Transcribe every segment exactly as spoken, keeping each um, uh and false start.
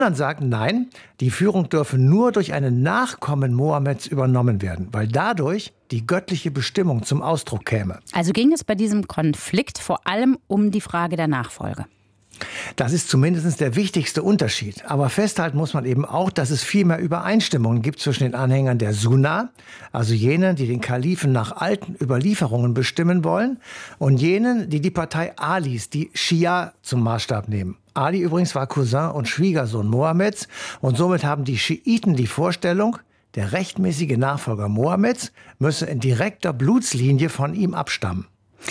Dann sagen, nein, die Führung dürfe nur durch einen Nachkommen Mohammeds übernommen werden, weil dadurch die göttliche Bestimmung zum Ausdruck käme. Also ging es bei diesem Konflikt vor allem um die Frage der Nachfolge. Das ist zumindest der wichtigste Unterschied. Aber festhalten muss man eben auch, dass es viel mehr Übereinstimmungen gibt zwischen den Anhängern der Sunna, also jenen, die den Kalifen nach alten Überlieferungen bestimmen wollen, und jenen, die die Partei Alis, die Schia, zum Maßstab nehmen. Ali übrigens war Cousin und Schwiegersohn Mohammeds und somit haben die Schiiten die Vorstellung, der rechtmäßige Nachfolger Mohammeds müsse in direkter Blutslinie von ihm abstammen.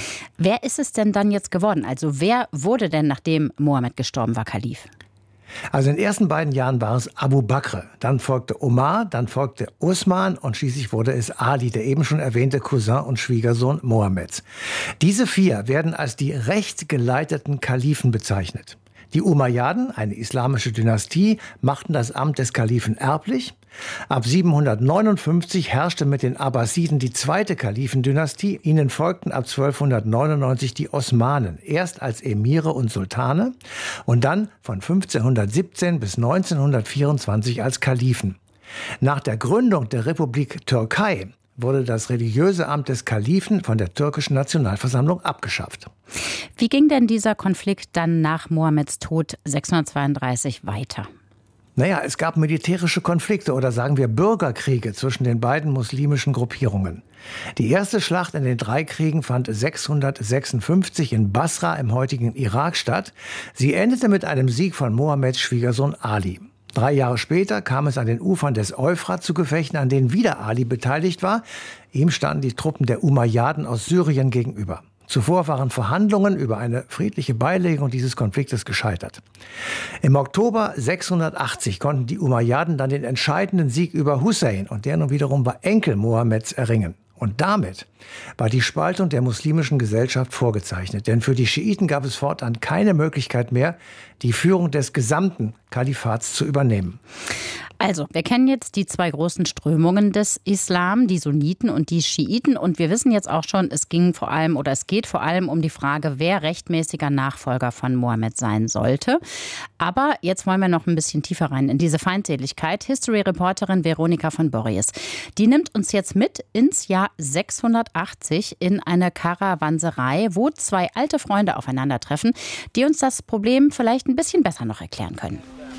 Wer ist es denn dann jetzt geworden? Also wer wurde denn, nachdem Mohammed gestorben war, Kalif? Also in den ersten beiden Jahren war es Abu Bakr, dann folgte Omar, dann folgte Osman und schließlich wurde es Ali, der eben schon erwähnte Cousin und Schwiegersohn Mohammeds. Diese vier werden als die rechtgeleiteten Kalifen bezeichnet. Die Umayyaden, eine islamische Dynastie, machten das Amt des Kalifen erblich. Ab siebenhundertneunundfünfzig herrschte mit den Abbasiden die zweite Kalifendynastie. Ihnen folgten ab zwölfhundertneunundneunzig die Osmanen, erst als Emire und Sultane und dann von fünfzehnhundertsiebzehn bis neunzehnhundertvierundzwanzig als Kalifen. Nach der Gründung der Republik Türkei wurde das religiöse Amt des Kalifen von der türkischen Nationalversammlung abgeschafft. Wie ging denn dieser Konflikt dann nach Mohammeds Tod sechshundertzweiunddreißig weiter? Naja, es gab militärische Konflikte oder sagen wir Bürgerkriege zwischen den beiden muslimischen Gruppierungen. Die erste Schlacht in den drei Kriegen fand sechshundertsechsundfünfzig in Basra im heutigen Irak statt. Sie endete mit einem Sieg von Mohammeds Schwiegersohn Ali. Drei Jahre später kam es an den Ufern des Euphrat zu Gefechten, an denen wieder Ali beteiligt war. Ihm standen die Truppen der Umayyaden aus Syrien gegenüber. Zuvor waren Verhandlungen über eine friedliche Beilegung dieses Konfliktes gescheitert. Im Oktober sechshundertachtzig konnten die Umayyaden dann den entscheidenden Sieg über Hussein, und der nun wiederum war Enkel Mohammeds, erringen. Und damit war die Spaltung der muslimischen Gesellschaft vorgezeichnet. Denn für die Schiiten gab es fortan keine Möglichkeit mehr, die Führung des gesamten Kalifats zu übernehmen. Also, wir kennen jetzt die zwei großen Strömungen des Islam, die Sunniten und die Schiiten. Und wir wissen jetzt auch schon, es ging vor allem oder es geht vor allem um die Frage, wer rechtmäßiger Nachfolger von Mohammed sein sollte. Aber jetzt wollen wir noch ein bisschen tiefer rein in diese Feindseligkeit. History-Reporterin Veronika von Borries, die nimmt uns jetzt mit ins Jahr sechshundertachtzig in eine Karawanserei, wo zwei alte Freunde aufeinandertreffen, die uns das Problem vielleicht ein bisschen besser noch erklären können.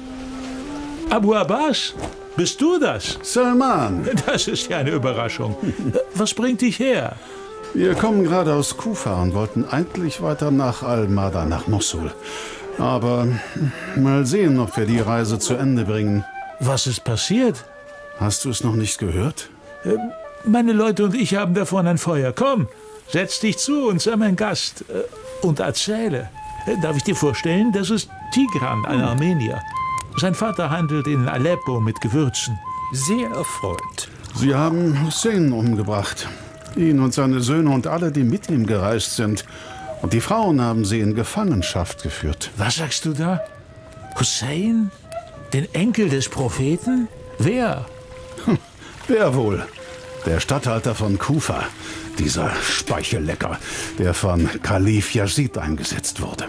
Abu Abbas, bist du das? Salman. Das ist ja eine Überraschung. Was bringt dich her? Wir kommen gerade aus Kufa und wollten eigentlich weiter nach Al-Mada, nach Mosul. Aber mal sehen, ob wir die Reise zu Ende bringen. Was ist passiert? Hast du es noch nicht gehört? Meine Leute und ich haben davon ein Feuer. Komm, setz dich zu uns, sei mein Gast und erzähle. Darf ich dir vorstellen, das ist Tigran, ein Armenier. Sein Vater handelt in Aleppo mit Gewürzen. Sehr erfreut. Sie haben Hussein umgebracht. Ihn und seine Söhne und alle, die mit ihm gereist sind. Und die Frauen haben sie in Gefangenschaft geführt. Was sagst du da? Hussein? Den Enkel des Propheten? Wer? Hm, wer wohl? Der Statthalter von Kufa. Dieser Speichellecker, der von Kalif Yazid eingesetzt wurde.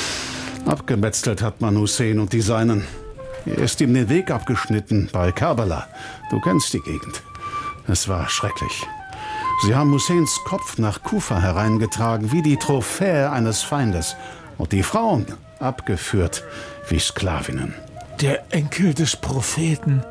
Abgemetzelt hat man Hussein und die Seinen. Er ist ihm den Weg abgeschnitten bei Karbala. Du kennst die Gegend. Es war schrecklich. Sie haben Husseins Kopf nach Kufa hereingetragen, wie die Trophäe eines Feindes. Und die Frauen abgeführt wie Sklavinnen. Der Enkel des Propheten.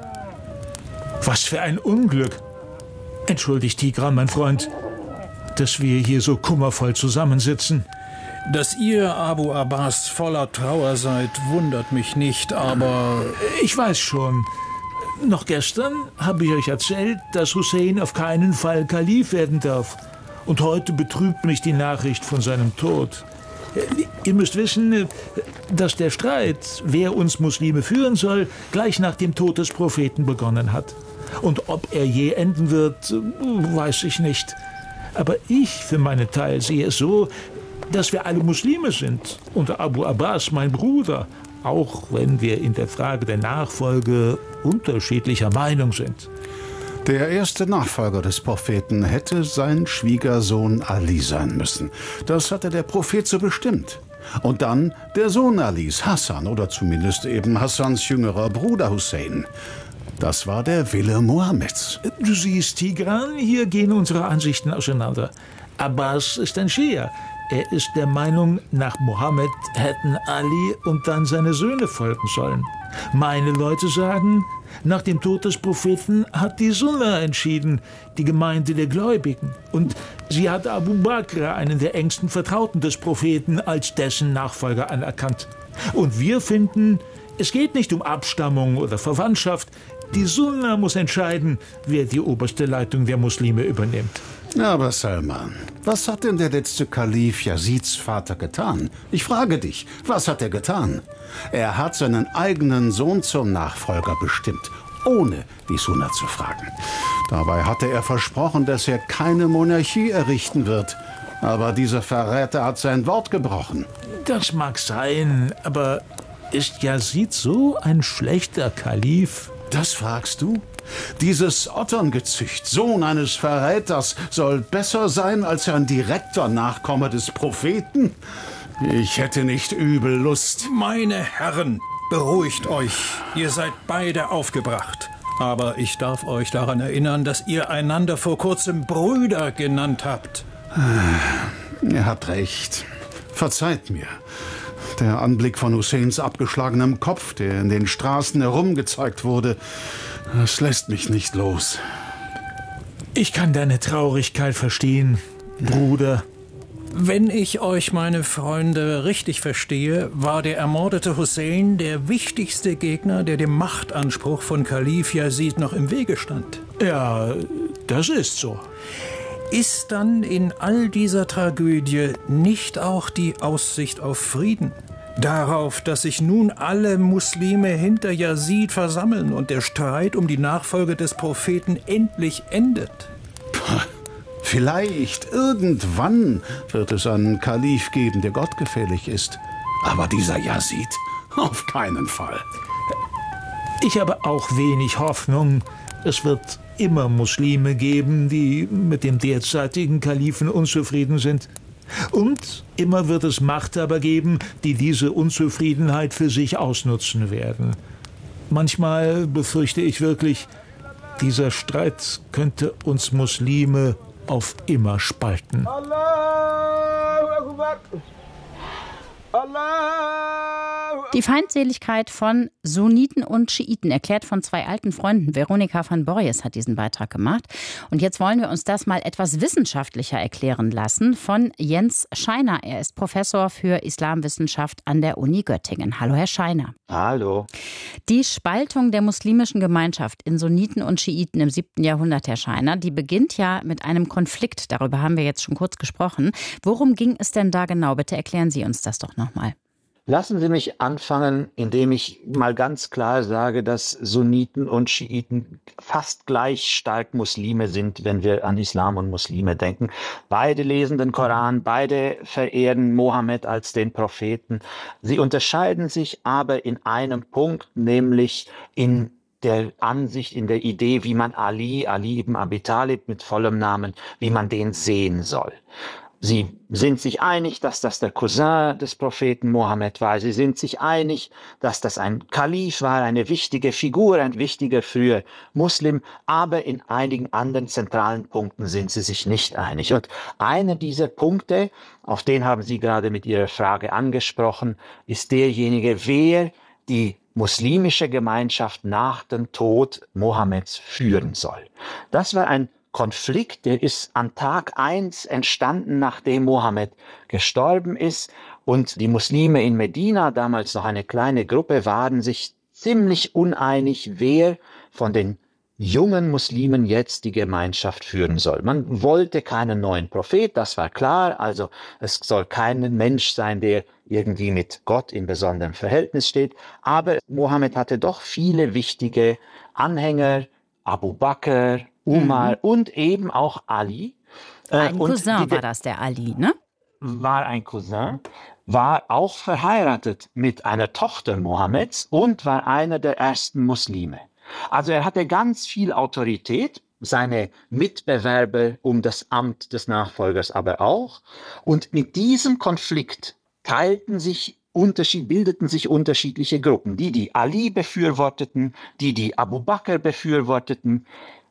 Was für ein Unglück. Entschuldigt, Tigran, mein Freund, dass wir hier so kummervoll zusammensitzen. Dass ihr, Abu Abbas, voller Trauer seid, wundert mich nicht, aber... Ich weiß schon. Noch gestern habe ich euch erzählt, dass Hussein auf keinen Fall Kalif werden darf. Und heute betrübt mich die Nachricht von seinem Tod. Ihr müsst wissen, dass der Streit, wer uns Muslime führen soll, gleich nach dem Tod des Propheten begonnen hat. Und ob er je enden wird, weiß ich nicht. Aber ich für meinen Teil sehe es so, dass wir alle Muslime sind und Abu Abbas mein Bruder, auch wenn wir in der Frage der Nachfolge unterschiedlicher Meinung sind. Der erste Nachfolger des Propheten hätte sein Schwiegersohn Ali sein müssen. Das hatte der Prophet so bestimmt. Und dann der Sohn Alis, Hassan, oder zumindest eben Hassans jüngerer Bruder Hussein. Das war der Wille Mohammeds. Du siehst, Tigran, hier gehen unsere Ansichten auseinander. Abbas ist ein Schia. Er ist der Meinung, nach Mohammed hätten Ali und dann seine Söhne folgen sollen. Meine Leute sagen, nach dem Tod des Propheten hat die Sunna entschieden, die Gemeinde der Gläubigen. Und sie hat Abu Bakr, einen der engsten Vertrauten des Propheten, als dessen Nachfolger anerkannt. Und wir finden, es geht nicht um Abstammung oder Verwandtschaft. Die Sunna muss entscheiden, wer die oberste Leitung der Muslime übernimmt. Aber Salman, was hat denn der letzte Kalif Yazids Vater getan? Ich frage dich, was hat er getan? Er hat seinen eigenen Sohn zum Nachfolger bestimmt, ohne die Sunna zu fragen. Dabei hatte er versprochen, dass er keine Monarchie errichten wird. Aber dieser Verräter hat sein Wort gebrochen. Das mag sein, aber ist Yazid so ein schlechter Kalif? Das fragst du? Dieses Otterngezücht, Sohn eines Verräters, soll besser sein als ein direkter Nachkomme des Propheten? Ich hätte nicht übel Lust. Meine Herren, beruhigt euch. Ihr seid beide aufgebracht. Aber ich darf euch daran erinnern, dass ihr einander vor kurzem Brüder genannt habt. Ihr habt recht. Verzeiht mir. Der Anblick von Husseins abgeschlagenem Kopf, der in den Straßen herumgezeigt wurde, das lässt mich nicht los. Ich kann deine Traurigkeit verstehen, Bruder. Wenn ich euch, meine Freunde, richtig verstehe, war der ermordete Hussein der wichtigste Gegner, der dem Machtanspruch von Kalif Yazid noch im Wege stand. Ja, das ist so. Ist dann in all dieser Tragödie nicht auch die Aussicht auf Frieden? Darauf, dass sich nun alle Muslime hinter Yazid versammeln und der Streit um die Nachfolge des Propheten endlich endet? Vielleicht irgendwann wird es einen Kalif geben, der gottgefällig ist. Aber dieser Yazid, auf keinen Fall. Ich habe auch wenig Hoffnung. Es wird immer Muslime geben, die mit dem derzeitigen Kalifen unzufrieden sind. Und immer wird es Machthaber geben, die diese Unzufriedenheit für sich ausnutzen werden. Manchmal befürchte ich wirklich, dieser Streit könnte uns Muslime auf immer spalten. Allahu Akbar. Die Feindseligkeit von Sunniten und Schiiten, erklärt von zwei alten Freunden. Veronika van Borries hat diesen Beitrag gemacht. Und jetzt wollen wir uns das mal etwas wissenschaftlicher erklären lassen von Jens Scheiner. Er ist Professor für Islamwissenschaft an der Uni Göttingen. Hallo, Herr Scheiner. Hallo. Die Spaltung der muslimischen Gemeinschaft in Sunniten und Schiiten im siebten Jahrhundert, Herr Scheiner, die beginnt ja mit einem Konflikt. Darüber haben wir jetzt schon kurz gesprochen. Worum ging es denn da genau? Bitte erklären Sie uns das doch nochmal. Lassen Sie mich anfangen, indem ich mal ganz klar sage, dass Sunniten und Schiiten fast gleich stark Muslime sind, wenn wir an Islam und Muslime denken. Beide lesen den Koran, beide verehren Mohammed als den Propheten. Sie unterscheiden sich aber in einem Punkt, nämlich in der Ansicht, in der Idee, wie man Ali, Ali ibn Abi Talib mit vollem Namen, wie man den sehen soll. Sie sind sich einig, dass das der Cousin des Propheten Mohammed war. Sie sind sich einig, dass das ein Kalif war, eine wichtige Figur, ein wichtiger früher Muslim. Aber in einigen anderen zentralen Punkten sind sie sich nicht einig. Und einer dieser Punkte, auf den haben Sie gerade mit Ihrer Frage angesprochen, ist derjenige, wer die muslimische Gemeinschaft nach dem Tod Mohammeds führen soll. Das war ein Konflikt, der ist an Tag eins entstanden, nachdem Mohammed gestorben ist. Und die Muslime in Medina, damals noch eine kleine Gruppe, waren sich ziemlich uneinig, wer von den jungen Muslimen jetzt die Gemeinschaft führen soll. Man wollte keinen neuen Prophet, das war klar. Also es soll kein Mensch sein, der irgendwie mit Gott in besonderem Verhältnis steht. Aber Mohammed hatte doch viele wichtige Anhänger, Abu Bakr, Umar mhm. und eben auch Ali. Ein und Cousin die, war das, der Ali, ne? War ein Cousin, war auch verheiratet mit einer Tochter Mohammeds und war einer der ersten Muslime. Also er hatte ganz viel Autorität, seine Mitbewerber um das Amt des Nachfolgers aber auch. Und mit diesem Konflikt teilten sich Unterschied, bildeten sich unterschiedliche Gruppen. Die, die Ali befürworteten, die, die Abu Bakr befürworteten.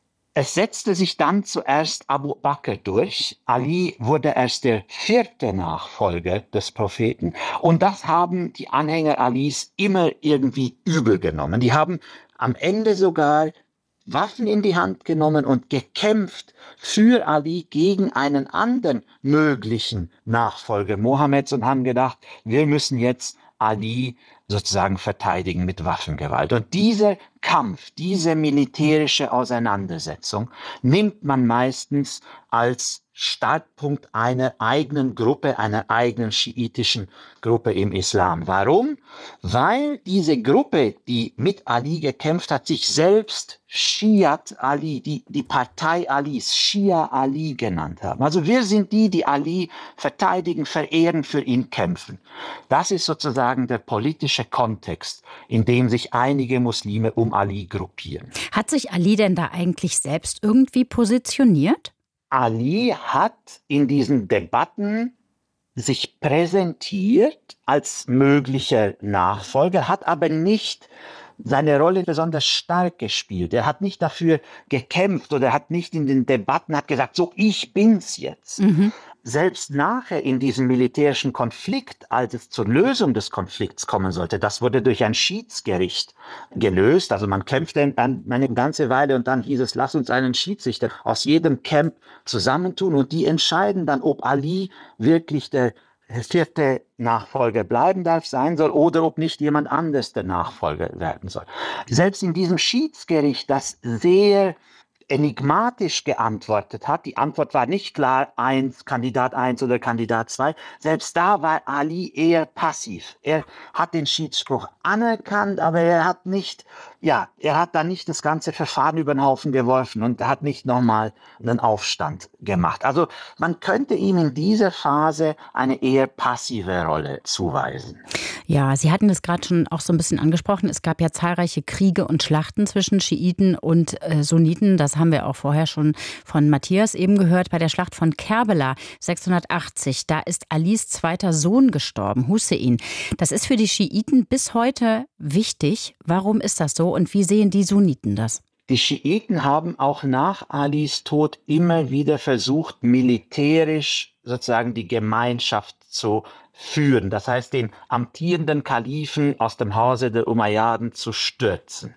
Es setzte sich dann zuerst Abu Bakr durch. Ali wurde erst der vierte Nachfolger des Propheten. Und das haben die Anhänger Alis immer irgendwie übel genommen. Die haben am Ende sogar Waffen in die Hand genommen und gekämpft für Ali gegen einen anderen möglichen Nachfolger Mohammeds und haben gedacht, wir müssen jetzt Ali sozusagen verteidigen mit Waffengewalt. Und dieser Kampf, diese militärische Auseinandersetzung nimmt man meistens als Startpunkt einer eigenen Gruppe, einer eigenen schiitischen Gruppe im Islam. Warum? Weil diese Gruppe, die mit Ali gekämpft hat, sich selbst Schiat Ali, die, die Partei Alis, Schia Ali genannt haben. Also wir sind die, die Ali verteidigen, verehren, für ihn kämpfen. Das ist sozusagen der politische Kontext, in dem sich einige Muslime um Ali gruppieren. Hat sich Ali denn da eigentlich selbst irgendwie positioniert? Ali hat in diesen Debatten sich präsentiert als möglicher Nachfolger, hat aber nicht seine Rolle besonders stark gespielt. Er hat nicht dafür gekämpft oder hat nicht in den Debatten hat gesagt, so, ich bin's jetzt. Mhm. Selbst nachher in diesem militärischen Konflikt, als es zur Lösung des Konflikts kommen sollte, das wurde durch ein Schiedsgericht gelöst. Also man kämpfte eine ganze Weile und dann hieß es, lass uns einen Schiedsrichter aus jedem Camp zusammentun und die entscheiden dann, ob Ali wirklich der vierte Nachfolger bleiben darf, sein soll oder ob nicht jemand anders der Nachfolger werden soll. Selbst in diesem Schiedsgericht, das sehr enigmatisch geantwortet hat, die Antwort war nicht klar, eins, Kandidat eins oder Kandidat zwei, selbst da war Ali eher passiv. Er hat den Schiedsspruch anerkannt, aber er hat nicht, ja, er hat da nicht das ganze Verfahren über den Haufen geworfen und hat nicht nochmal einen Aufstand gemacht. Also man könnte ihm in dieser Phase eine eher passive Rolle zuweisen. Ja, Sie hatten es gerade schon auch so ein bisschen angesprochen. Es gab ja zahlreiche Kriege und Schlachten zwischen Schiiten und äh, Sunniten. Das haben wir auch vorher schon von Matthias eben gehört. Bei der Schlacht von Kerbela sechshundertachtzig, da ist Alis zweiter Sohn gestorben, Hussein. Das ist für die Schiiten bis heute wichtig. Warum ist das so und wie sehen die Sunniten das? Die Schiiten haben auch nach Alis Tod immer wieder versucht, militärisch sozusagen die Gemeinschaft zu führen. Das heißt, den amtierenden Kalifen aus dem Hause der Umayyaden zu stürzen.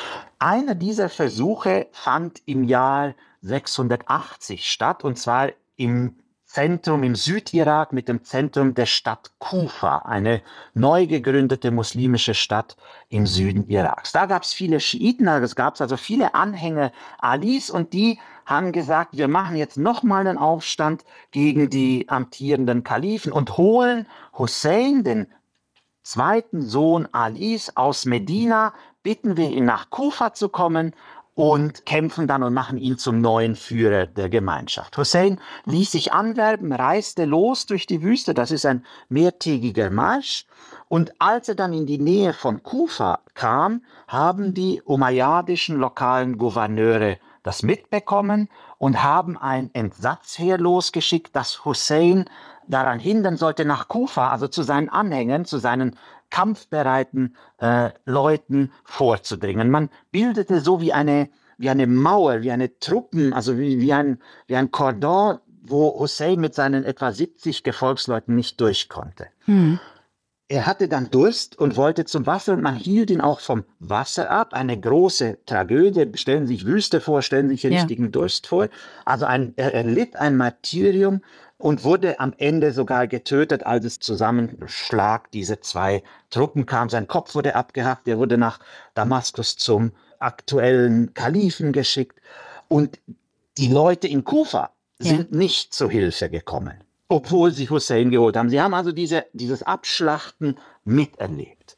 Einer dieser Versuche fand im Jahr sechshundertachtzig statt, und zwar im Zentrum im Südirak mit dem Zentrum der Stadt Kufa, eine neu gegründete muslimische Stadt im Süden Iraks. Da gab es viele Schiiten, es gab also viele Anhänger Alis und die haben gesagt, wir machen jetzt nochmal einen Aufstand gegen die amtierenden Kalifen und holen Hussein, den zweiten Sohn Alis, aus Medina, bitten wir ihn nach Kufa zu kommen und kämpfen dann und machen ihn zum neuen Führer der Gemeinschaft. Hussein ließ sich anwerben, reiste los durch die Wüste, das ist ein mehrtägiger Marsch. Und als er dann in die Nähe von Kufa kam, haben die umayyadischen lokalen Gouverneure das mitbekommen und haben ein Entsatzheer losgeschickt, das Hussein daran hindern sollte, nach Kufa, also zu seinen Anhängern, zu seinen kampfbereiten äh, Leuten vorzudringen. Man bildete so wie eine, wie eine Mauer, wie eine Truppen, also wie, wie, ein, wie ein Kordon, wo Hussein mit seinen etwa siebzig Gefolgsleuten nicht durch konnte. Hm. Er hatte dann Durst und wollte zum Wasser und man hielt ihn auch vom Wasser ab. Eine große Tragödie. Stellen Sie sich Wüste vor, stellen Sie sich den ja. richtigen Durst vor. Also ein, er erlitt ein Martyrium und wurde am Ende sogar getötet, als es Zusammenschlag dieser zwei Truppen kam. Sein Kopf wurde abgehackt, er wurde nach Damaskus zum aktuellen Kalifen geschickt. Und die Leute in Kufa ja. sind nicht zu Hilfe gekommen, obwohl sie Hussein geholt haben. Sie haben also diese, dieses Abschlachten miterlebt.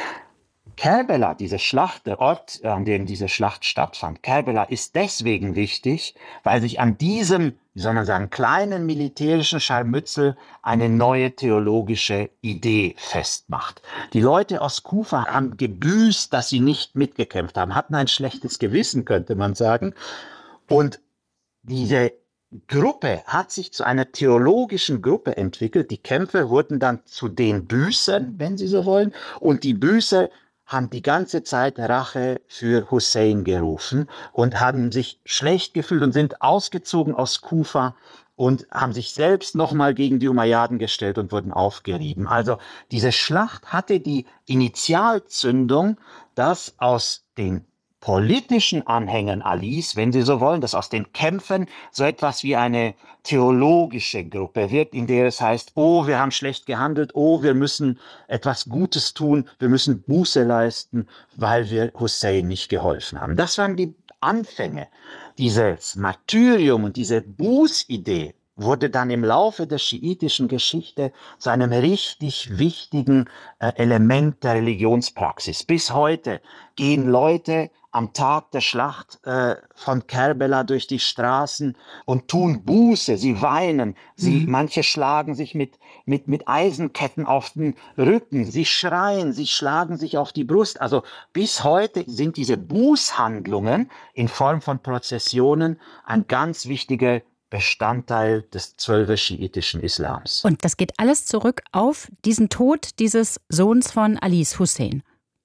Kerbela, diese Schlacht, der Ort, an dem diese Schlacht stattfand, Kerbela ist deswegen wichtig, weil sich an diesem, wie soll man sagen, kleinen militärischen Scharmützel eine neue theologische Idee festmacht. Die Leute aus Kufa haben gebüßt, dass sie nicht mitgekämpft haben, hatten ein schlechtes Gewissen, könnte man sagen. Und diese Gruppe hat sich zu einer theologischen Gruppe entwickelt. Die Kämpfer wurden dann zu den Büßern, wenn Sie so wollen, und die Büßer haben die ganze Zeit Rache für Hussein gerufen und haben sich schlecht gefühlt und sind ausgezogen aus Kufa und haben sich selbst nochmal gegen die Umayyaden gestellt und wurden aufgerieben. Also diese Schlacht hatte die Initialzündung, dass aus den politischen Anhängern Alis, wenn Sie so wollen, dass aus den Kämpfern so etwas wie eine theologische Gruppe wird, in der es heißt, oh, wir haben schlecht gehandelt, oh, wir müssen etwas Gutes tun, wir müssen Buße leisten, weil wir Hussein nicht geholfen haben. Das waren die Anfänge. Dieses Martyrium und diese Bußidee wurde dann im Laufe der schiitischen Geschichte zu einem richtig wichtigen äh, Element der Religionspraxis. Bis heute gehen Leute am Tag der Schlacht äh, von Kerbela durch die Straßen und tun Buße, sie weinen, sie, mhm. manche schlagen sich mit, mit, mit Eisenketten auf den Rücken, sie schreien, sie schlagen sich auf die Brust. Also bis heute sind diese Bußhandlungen in Form von Prozessionen ein ganz wichtiger Bestandteil des zwölfer schiitischen Islams. Und das geht alles zurück auf diesen Tod dieses Sohns von Alis, Hussein.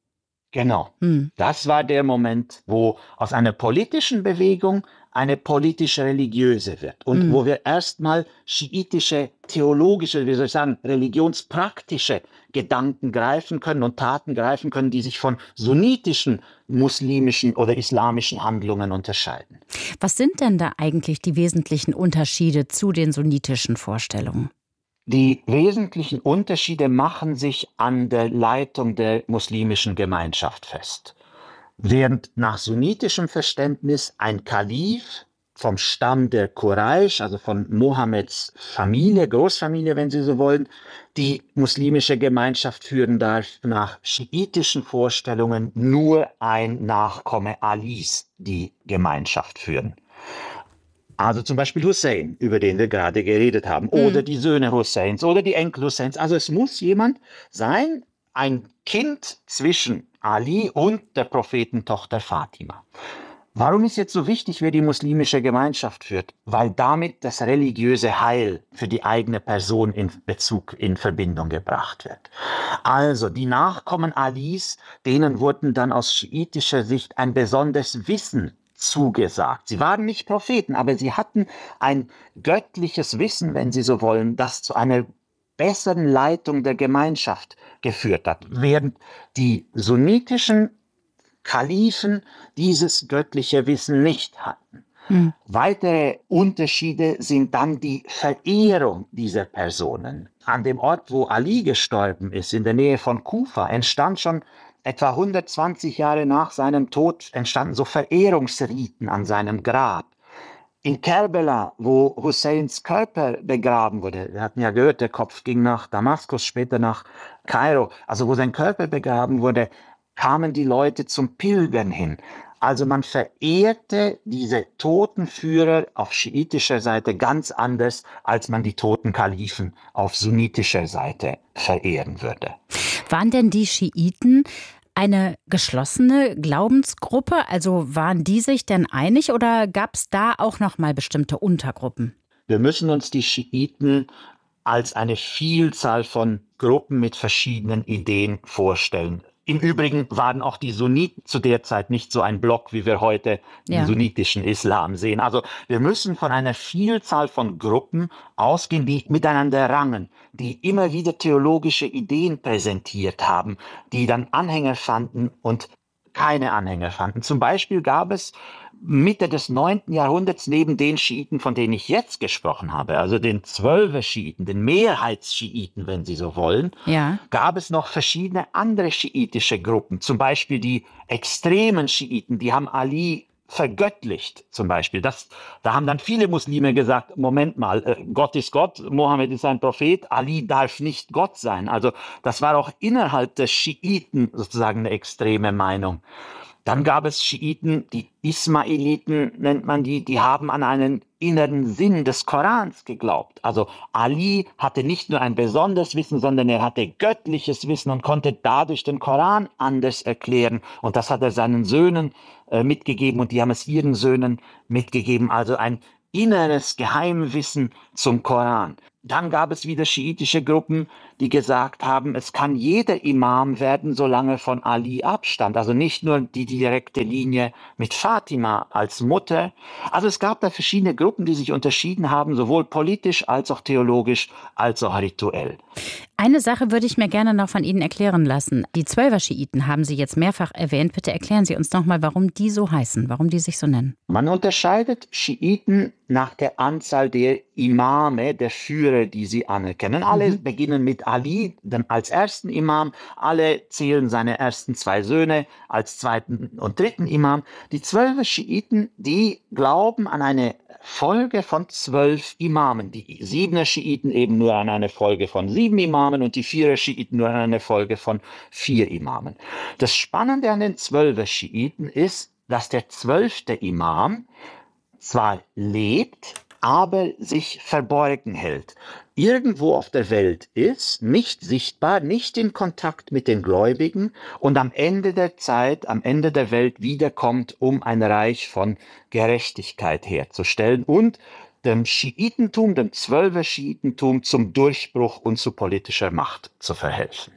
Genau. Hm. Das war der Moment, wo aus einer politischen Bewegung eine politisch-religiöse wird und hm. wo wir erstmal schiitische, theologische, wie soll ich sagen, religionspraktische Gedanken greifen können und Taten greifen können, die sich von sunnitischen, muslimischen oder islamischen Handlungen unterscheiden. Was sind denn da eigentlich die wesentlichen Unterschiede zu den sunnitischen Vorstellungen? Die wesentlichen Unterschiede machen sich an der Leitung der muslimischen Gemeinschaft fest. Während nach sunnitischem Verständnis ein Kalif vom Stamm der Quraysh, also von Mohammeds Familie, Großfamilie, wenn Sie so wollen, die muslimische Gemeinschaft führen darf, nach schiitischen Vorstellungen nur ein Nachkomme Alis die Gemeinschaft führen. Also zum Beispiel Hussein, über den wir gerade geredet haben, mhm. oder die Söhne Husseins oder die Enkel Husseins. Also es muss jemand sein, ein Kind zwischen Ali und der Prophetentochter Fatima. Warum ist jetzt so wichtig, wer die muslimische Gemeinschaft führt? Weil damit das religiöse Heil für die eigene Person in Bezug, in Verbindung gebracht wird. Also die Nachkommen Alis, denen wurden dann aus schiitischer Sicht ein besonderes Wissen zugesagt. Sie waren nicht Propheten, aber sie hatten ein göttliches Wissen, wenn Sie so wollen, das zu einer besseren Leitung der Gemeinschaft geführt hat, während die sunnitischen Kalifen dieses göttliche Wissen nicht hatten. Mhm. Weitere Unterschiede sind dann die Verehrung dieser Personen. An dem Ort, wo Ali gestorben ist, in der Nähe von Kufa, entstand schon etwa hundertzwanzig Jahre nach seinem Tod entstanden so Verehrungsriten an seinem Grab. In Kerbela, wo Husseins Körper begraben wurde, wir hatten ja gehört, der Kopf ging nach Damaskus, später nach Kairo, also wo sein Körper begraben wurde, kamen die Leute zum Pilgern hin. Also man verehrte diese toten Führer auf schiitischer Seite ganz anders, als man die toten Kalifen auf sunnitischer Seite verehren würde. Waren denn die Schiiten eine geschlossene Glaubensgruppe? Also waren die sich denn einig oder gab es da auch noch mal bestimmte Untergruppen? Wir müssen uns die Schiiten als eine Vielzahl von Gruppen mit verschiedenen Ideen vorstellen. Im Übrigen waren auch die Sunniten zu der Zeit nicht so ein Block, wie wir heute ja. den sunnitischen Islam sehen. Also wir müssen von einer Vielzahl von Gruppen ausgehen, die miteinander rangen, die immer wieder theologische Ideen präsentiert haben, die dann Anhänger fanden und keine Anhänger fanden. Zum Beispiel gab es Mitte des neunten Jahrhunderts neben den Schiiten, von denen ich jetzt gesprochen habe, also den Zwölfer-Schiiten, den Mehrheitsschiiten, wenn Sie so wollen, ja. gab es noch verschiedene andere schiitische Gruppen. Zum Beispiel die extremen Schiiten, die haben Ali vergöttlicht zum Beispiel. Das, da haben dann viele Muslime gesagt, Moment mal, äh, Gott ist Gott, Mohammed ist ein Prophet, Ali darf nicht Gott sein. Also das war auch innerhalb der Schiiten sozusagen eine extreme Meinung. Dann gab es Schiiten, die Ismailiten nennt man die, die haben an einen inneren Sinn des Korans geglaubt. Also Ali hatte nicht nur ein besonderes Wissen, sondern er hatte göttliches Wissen und konnte dadurch den Koran anders erklären. Und das hat er seinen Söhnen äh, mitgegeben und die haben es ihren Söhnen mitgegeben. Also ein inneres Geheimwissen zum Koran. Dann gab es wieder schiitische Gruppen, die gesagt haben, es kann jeder Imam werden, solange von Ali abstammt. Also nicht nur die direkte Linie mit Fatima als Mutter. Also es gab da verschiedene Gruppen, die sich unterschieden haben, sowohl politisch als auch theologisch als auch rituell. Eine Sache würde ich mir gerne noch von Ihnen erklären lassen. Die Zwölfer-Schiiten haben Sie jetzt mehrfach erwähnt. Bitte erklären Sie uns noch mal, warum die so heißen, warum die sich so nennen. Man unterscheidet Schiiten nach der Anzahl der Imame, der Führer, die sie anerkennen. Alle mhm. beginnen mit Ali dann als ersten Imam. Alle zählen seine ersten zwei Söhne als zweiten und dritten Imam. Die Zwölfer Schiiten, die glauben an eine Folge von zwölf Imamen. Die Siebener Schiiten eben nur an eine Folge von sieben Imamen und die Vierer Schiiten nur an eine Folge von vier Imamen. Das Spannende an den Zwölfer Schiiten ist, dass der zwölfte Imam zwar lebt, aber sich verborgen hält. Irgendwo auf der Welt ist, nicht sichtbar, nicht in Kontakt mit den Gläubigen und am Ende der Zeit, am Ende der Welt wiederkommt, um ein Reich von Gerechtigkeit herzustellen und dem Schiitentum, dem Zwölfer Schiitentum zum Durchbruch und zu politischer Macht zu verhelfen.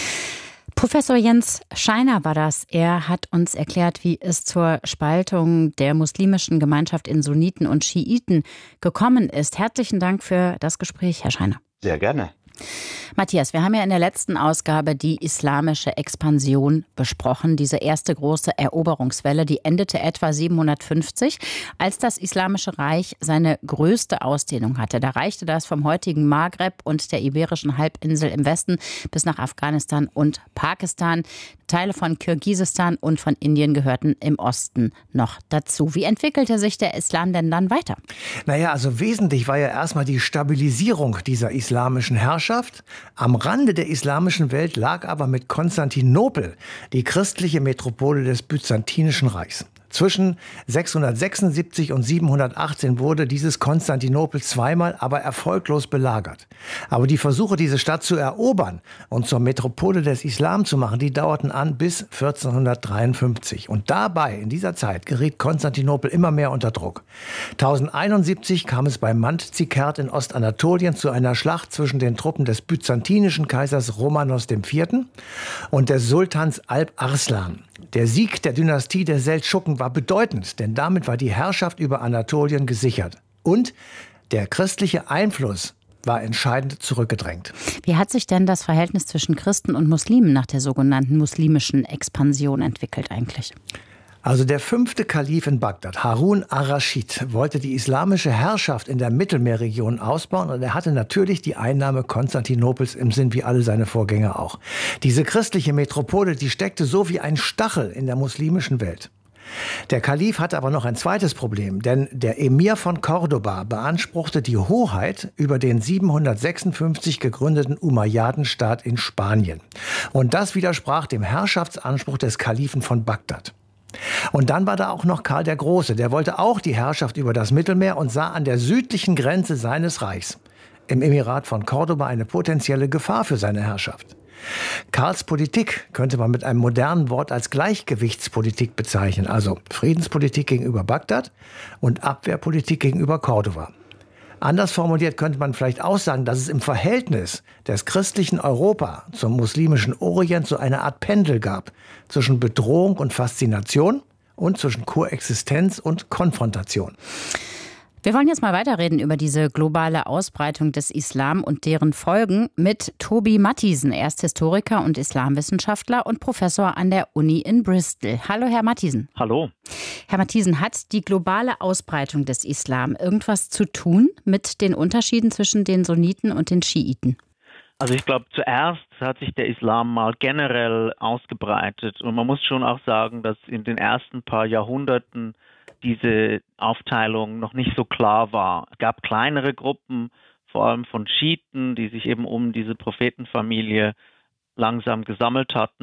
Professor Jens Scheiner war das. Er hat uns erklärt, wie es zur Spaltung der muslimischen Gemeinschaft in Sunniten und Schiiten gekommen ist. Herzlichen Dank für das Gespräch, Herr Scheiner. Sehr gerne. Matthias, wir haben ja in der letzten Ausgabe die islamische Expansion besprochen, diese erste große Eroberungswelle, die endete etwa siebenhundertfünfzig, als das Islamische Reich seine größte Ausdehnung hatte. Da reichte das vom heutigen Maghreb und der Iberischen Halbinsel im Westen bis nach Afghanistan und Pakistan. Teile von Kirgisistan und von Indien gehörten im Osten noch dazu. Wie entwickelte sich der Islam denn dann weiter? Naja, also wesentlich war ja erstmal die Stabilisierung dieser islamischen Herrschaft. Am Rande der islamischen Welt lag aber mit Konstantinopel die christliche Metropole des Byzantinischen Reichs. Zwischen sechshundertsechsundsiebzig und siebenhundertachtzehn wurde dieses Konstantinopel zweimal, aber erfolglos belagert. Aber die Versuche, diese Stadt zu erobern und zur Metropole des Islam zu machen, die dauerten an bis vierzehnhundertdreiundfünfzig. Und dabei, in dieser Zeit, geriet Konstantinopel immer mehr unter Druck. tausendeinundsiebzig kam es bei Mantzikert in Ostanatolien zu einer Schlacht zwischen den Truppen des byzantinischen Kaisers Romanos der Vierte und des Sultans Alp Arslan. Der Sieg der Dynastie der Seldschuken war bedeutend, denn damit war die Herrschaft über Anatolien gesichert. Und der christliche Einfluss war entscheidend zurückgedrängt. Wie hat sich denn das Verhältnis zwischen Christen und Muslimen nach der sogenannten muslimischen Expansion entwickelt eigentlich? Also der fünfte Kalif in Bagdad, Harun ar-Raschid, wollte die islamische Herrschaft in der Mittelmeerregion ausbauen und er hatte natürlich die Einnahme Konstantinopels im Sinn, wie alle seine Vorgänger auch. Diese christliche Metropole, die steckte so wie ein Stachel in der muslimischen Welt. Der Kalif hatte aber noch ein zweites Problem, denn der Emir von Cordoba beanspruchte die Hoheit über den siebenhundertsechsundfünfzig gegründeten Umayyadenstaat in Spanien. Und das widersprach dem Herrschaftsanspruch des Kalifen von Bagdad. Und dann war da auch noch Karl der Große, der wollte auch die Herrschaft über das Mittelmeer und sah an der südlichen Grenze seines Reichs, im Emirat von Cordoba, eine potenzielle Gefahr für seine Herrschaft. Karls Politik könnte man mit einem modernen Wort als Gleichgewichtspolitik bezeichnen, also Friedenspolitik gegenüber Bagdad und Abwehrpolitik gegenüber Cordoba. Anders formuliert könnte man vielleicht auch sagen, dass es im Verhältnis des christlichen Europa zum muslimischen Orient so eine Art Pendel gab zwischen Bedrohung und Faszination und zwischen Koexistenz und Konfrontation. Wir wollen jetzt mal weiterreden über diese globale Ausbreitung des Islam und deren Folgen mit Tobi Mathiesen. Er ist Historiker und Islamwissenschaftler und Professor an der Uni in Bristol. Hallo, Herr Mathiesen. Hallo. Herr Mathiesen, hat die globale Ausbreitung des Islam irgendwas zu tun mit den Unterschieden zwischen den Sunniten und den Schiiten? Also ich glaube, zuerst hat sich der Islam mal generell ausgebreitet. Und man muss schon auch sagen, dass in den ersten paar Jahrhunderten diese Aufteilung noch nicht so klar war. Es gab kleinere Gruppen, vor allem von Schiiten, die sich eben um diese Prophetenfamilie langsam gesammelt hatten.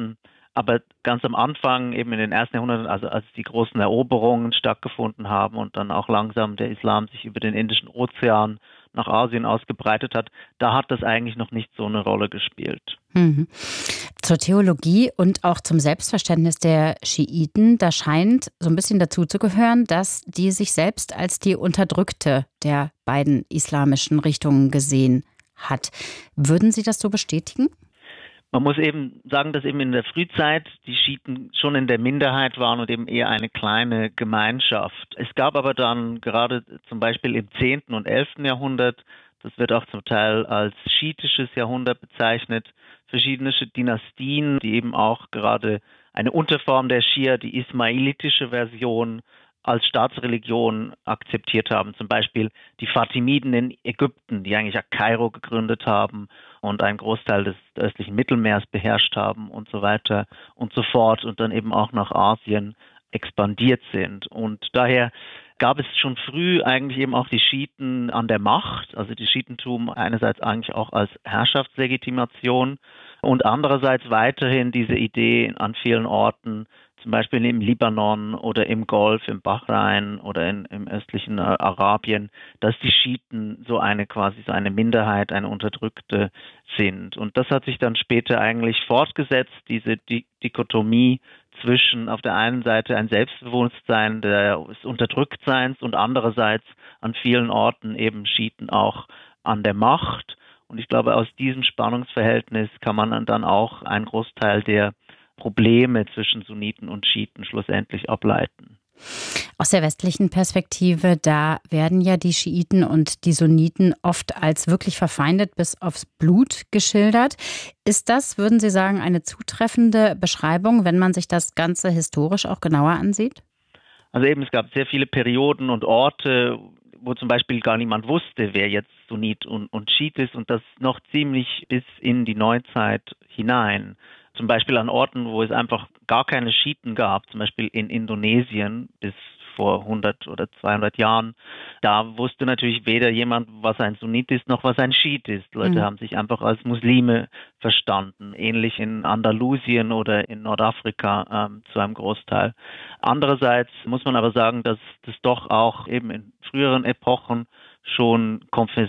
Aber ganz am Anfang, eben in den ersten Jahrhunderten, also als die großen Eroberungen stattgefunden haben und dann auch langsam der Islam sich über den Indischen Ozean nach Asien ausgebreitet hat, da hat das eigentlich noch nicht so eine Rolle gespielt. Mhm. Zur Theologie und auch zum Selbstverständnis der Schiiten, da scheint so ein bisschen dazu zu gehören, dass die sich selbst als die Unterdrückte der beiden islamischen Richtungen gesehen hat. Würden Sie das so bestätigen? Man muss eben sagen, dass eben in der Frühzeit die Schiiten schon in der Minderheit waren und eben eher eine kleine Gemeinschaft. Es gab aber dann gerade zum Beispiel im zehnten und elften Jahrhundert, das wird auch zum Teil als schiitisches Jahrhundert bezeichnet, verschiedene Dynastien, die eben auch gerade eine Unterform der Schia, die ismailitische Version, als Staatsreligion akzeptiert haben. Zum Beispiel die Fatimiden in Ägypten, die eigentlich ja Kairo gegründet haben und einen Großteil des östlichen Mittelmeers beherrscht haben und so weiter und so fort und dann eben auch nach Asien expandiert sind. Und daher gab es schon früh eigentlich eben auch die Schiiten an der Macht, also die Schitentum einerseits eigentlich auch als Herrschaftslegitimation und andererseits weiterhin diese Idee an vielen Orten, zum Beispiel im Libanon oder im Golf, im Bahrain oder in, im östlichen äh, Arabien, dass die Schiiten so eine quasi so eine Minderheit, eine Unterdrückte sind. Und das hat sich dann später eigentlich fortgesetzt, diese Di- Dichotomie zwischen auf der einen Seite ein Selbstbewusstsein des Unterdrücktseins und andererseits an vielen Orten eben Schiiten auch an der Macht. Und ich glaube, aus diesem Spannungsverhältnis kann man dann auch einen Großteil der Probleme zwischen Sunniten und Schiiten schlussendlich ableiten. Aus der westlichen Perspektive, da werden ja die Schiiten und die Sunniten oft als wirklich verfeindet bis aufs Blut geschildert. Ist das, würden Sie sagen, eine zutreffende Beschreibung, wenn man sich das Ganze historisch auch genauer ansieht? Also eben, es gab sehr viele Perioden und Orte, wo zum Beispiel gar niemand wusste, wer jetzt Sunnit und, und Schiit ist, und das noch ziemlich bis in die Neuzeit hinein. Zum Beispiel an Orten, wo es einfach gar keine Schiiten gab, zum Beispiel in Indonesien bis vor hundert oder zweihundert Jahren. Da wusste natürlich weder jemand, was ein Sunnit ist, noch was ein Schiit ist. Leute mhm. haben sich einfach als Muslime verstanden. Ähnlich in Andalusien oder in Nordafrika ähm, zu einem Großteil. Andererseits muss man aber sagen, dass das doch auch eben in früheren Epochen schon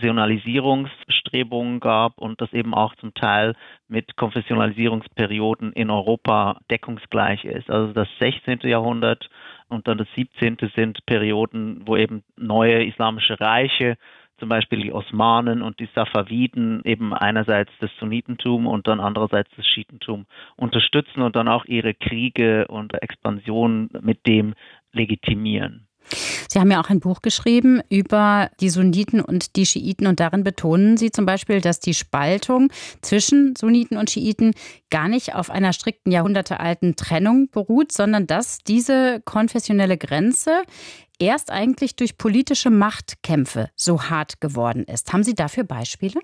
Konfessionalisierungsbestrebungen gab und das eben auch zum Teil mit Konfessionalisierungsperioden in Europa deckungsgleich ist. Also das sechzehnte Jahrhundert und dann das siebzehnte sind Perioden, wo eben neue islamische Reiche, zum Beispiel die Osmanen und die Safawiden, eben einerseits das Sunnitentum und dann andererseits das Schiitentum unterstützen und dann auch ihre Kriege und Expansionen mit dem legitimieren. Sie haben ja auch ein Buch geschrieben über die Sunniten und die Schiiten und darin betonen Sie zum Beispiel, dass die Spaltung zwischen Sunniten und Schiiten gar nicht auf einer strikten jahrhundertealten Trennung beruht, sondern dass diese konfessionelle Grenze erst eigentlich durch politische Machtkämpfe so hart geworden ist. Haben Sie dafür Beispiele?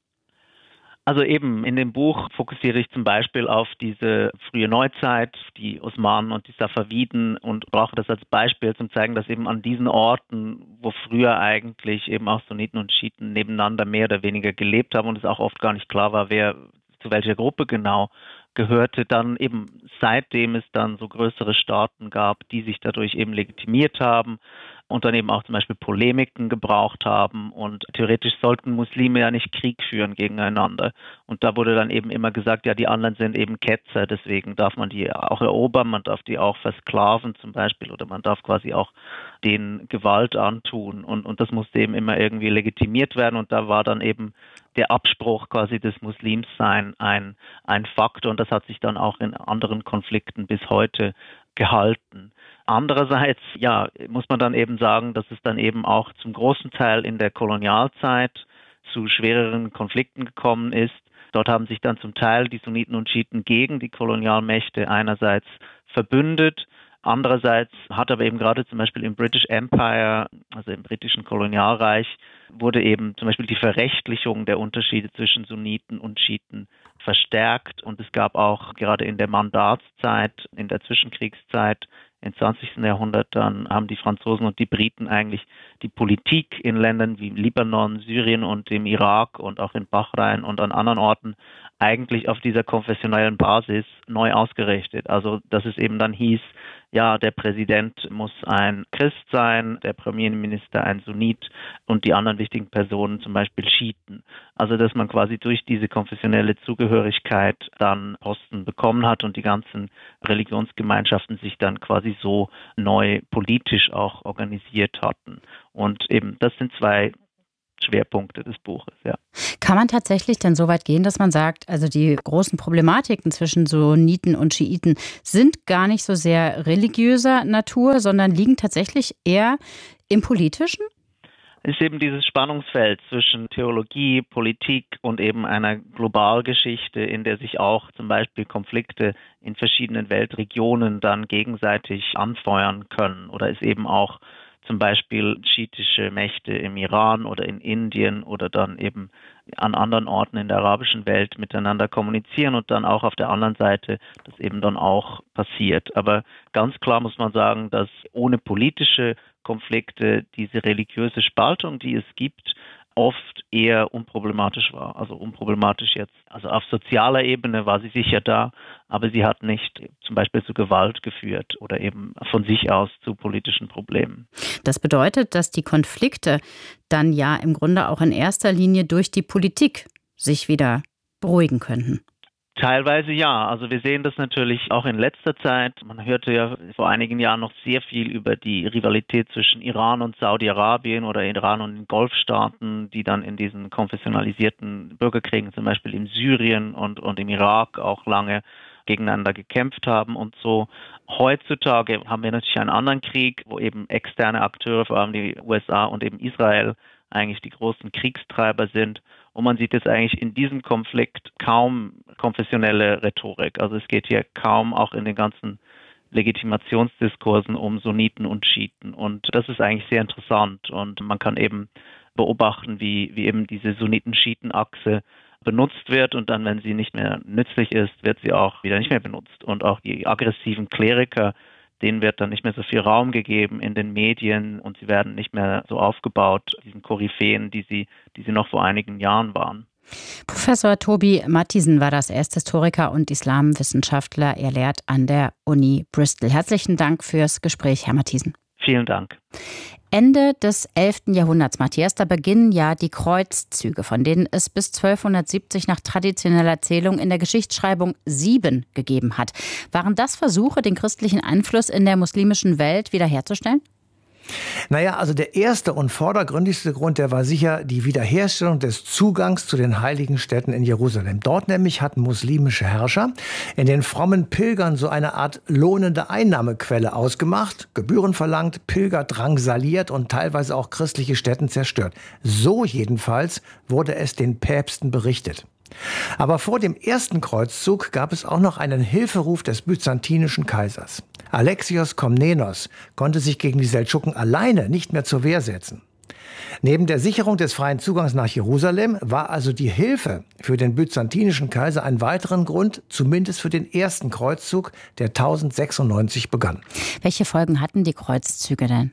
Also eben in dem Buch fokussiere ich zum Beispiel auf diese frühe Neuzeit, die Osmanen und die Safawiden, und brauche das als Beispiel zum zeigen, dass eben an diesen Orten, wo früher eigentlich eben auch Sunniten und Schiiten nebeneinander mehr oder weniger gelebt haben und es auch oft gar nicht klar war, wer zu welcher Gruppe genau gehörte, dann eben seitdem es dann so größere Staaten gab, die sich dadurch eben legitimiert haben und dann eben auch zum Beispiel Polemiken gebraucht haben, und theoretisch sollten Muslime ja nicht Krieg führen gegeneinander. Und da wurde dann eben immer gesagt, ja, die anderen sind eben Ketzer, deswegen darf man die auch erobern, man darf die auch versklaven zum Beispiel, oder man darf quasi auch denen Gewalt antun, und, und das musste eben immer irgendwie legitimiert werden, und da war dann eben der Abspruch quasi des Muslimsein ein, ein Faktor, und das hat sich dann auch in anderen Konflikten bis heute gehalten. Andererseits, ja, muss man dann eben sagen, dass es dann eben auch zum großen Teil in der Kolonialzeit zu schwereren Konflikten gekommen ist. Dort haben sich dann zum Teil die Sunniten und Schiiten gegen die Kolonialmächte einerseits verbündet. Andererseits hat aber eben gerade zum Beispiel im British Empire, also im britischen Kolonialreich, wurde eben zum Beispiel die Verrechtlichung der Unterschiede zwischen Sunniten und Schiiten verstärkt. Und es gab auch gerade in der Mandatszeit, in der Zwischenkriegszeit, im zwanzigsten Jahrhundert, dann haben die Franzosen und die Briten eigentlich die Politik in Ländern wie Libanon, Syrien und dem Irak und auch in Bahrain und an anderen Orten eigentlich auf dieser konfessionellen Basis neu ausgerichtet. Also dass es eben dann hieß, ja, der Präsident muss ein Christ sein, der Premierminister ein Sunnit und die anderen wichtigen Personen zum Beispiel Schiiten. Also dass man quasi durch diese konfessionelle Zugehörigkeit dann Posten bekommen hat und die ganzen Religionsgemeinschaften sich dann quasi so neu politisch auch organisiert hatten. Und eben, das sind zwei Schwerpunkte des Buches, ja. Kann man tatsächlich denn so weit gehen, dass man sagt, also die großen Problematiken zwischen Sunniten und Schiiten sind gar nicht so sehr religiöser Natur, sondern liegen tatsächlich eher im Politischen? Es ist eben dieses Spannungsfeld zwischen Theologie, Politik und eben einer Globalgeschichte, in der sich auch zum Beispiel Konflikte in verschiedenen Weltregionen dann gegenseitig anfeuern können oder es eben auch zum Beispiel schiitische Mächte im Iran oder in Indien oder dann eben an anderen Orten in der arabischen Welt miteinander kommunizieren und dann auch auf der anderen Seite das eben dann auch passiert. Aber ganz klar muss man sagen, dass ohne politische Konflikte diese religiöse Spaltung, die es gibt, oft eher unproblematisch war. Also unproblematisch jetzt, also auf sozialer Ebene war sie sicher da, aber sie hat nicht zum Beispiel zu Gewalt geführt oder eben von sich aus zu politischen Problemen. Das bedeutet, dass die Konflikte dann ja im Grunde auch in erster Linie durch die Politik sich wieder beruhigen könnten. Teilweise ja. Also wir sehen das natürlich auch in letzter Zeit. Man hörte ja vor einigen Jahren noch sehr viel über die Rivalität zwischen Iran und Saudi-Arabien oder Iran und den Golfstaaten, die dann in diesen konfessionalisierten Bürgerkriegen, zum Beispiel in Syrien und, und im Irak auch lange gegeneinander gekämpft haben und so. Heutzutage haben wir natürlich einen anderen Krieg, wo eben externe Akteure, vor allem die U S A und eben Israel, eigentlich die großen Kriegstreiber sind. Und man sieht jetzt eigentlich in diesem Konflikt kaum konfessionelle Rhetorik. Also es geht hier kaum auch in den ganzen Legitimationsdiskursen um Sunniten und Schiiten. Und das ist eigentlich sehr interessant. Und man kann eben beobachten, wie, wie eben diese Sunniten-Schiiten-Achse benutzt wird. Und dann, wenn sie nicht mehr nützlich ist, wird sie auch wieder nicht mehr benutzt. Und auch die aggressiven Kleriker, denen wird dann nicht mehr so viel Raum gegeben in den Medien und sie werden nicht mehr so aufgebaut, diesen Koryphäen, die sie, die sie noch vor einigen Jahren waren. Professor Tobi Mathiesen war das. Er ist Historiker und Islamwissenschaftler. Er lehrt an der Uni Bristol. Herzlichen Dank fürs Gespräch, Herr Mathiesen. Vielen Dank. Ende des elften Jahrhunderts, Matthias, da beginnen ja die Kreuzzüge, von denen es bis zwölfhundertsiebzig nach traditioneller Zählung in der Geschichtsschreibung sieben gegeben hat. Waren das Versuche, den christlichen Einfluss in der muslimischen Welt wiederherzustellen? Naja, also der erste und vordergründigste Grund, der war sicher die Wiederherstellung des Zugangs zu den heiligen Städten in Jerusalem. Dort nämlich hatten muslimische Herrscher in den frommen Pilgern so eine Art lohnende Einnahmequelle ausgemacht, Gebühren verlangt, Pilger drangsaliert und teilweise auch christliche Stätten zerstört. So jedenfalls wurde es den Päpsten berichtet. Aber vor dem ersten Kreuzzug gab es auch noch einen Hilferuf des byzantinischen Kaisers. Alexios Komnenos konnte sich gegen die Seldschuken alleine nicht mehr zur Wehr setzen. Neben der Sicherung des freien Zugangs nach Jerusalem war also die Hilfe für den byzantinischen Kaiser ein weiterer Grund, zumindest für den ersten Kreuzzug, der tausendsechsundneunzig begann. Welche Folgen hatten die Kreuzzüge denn?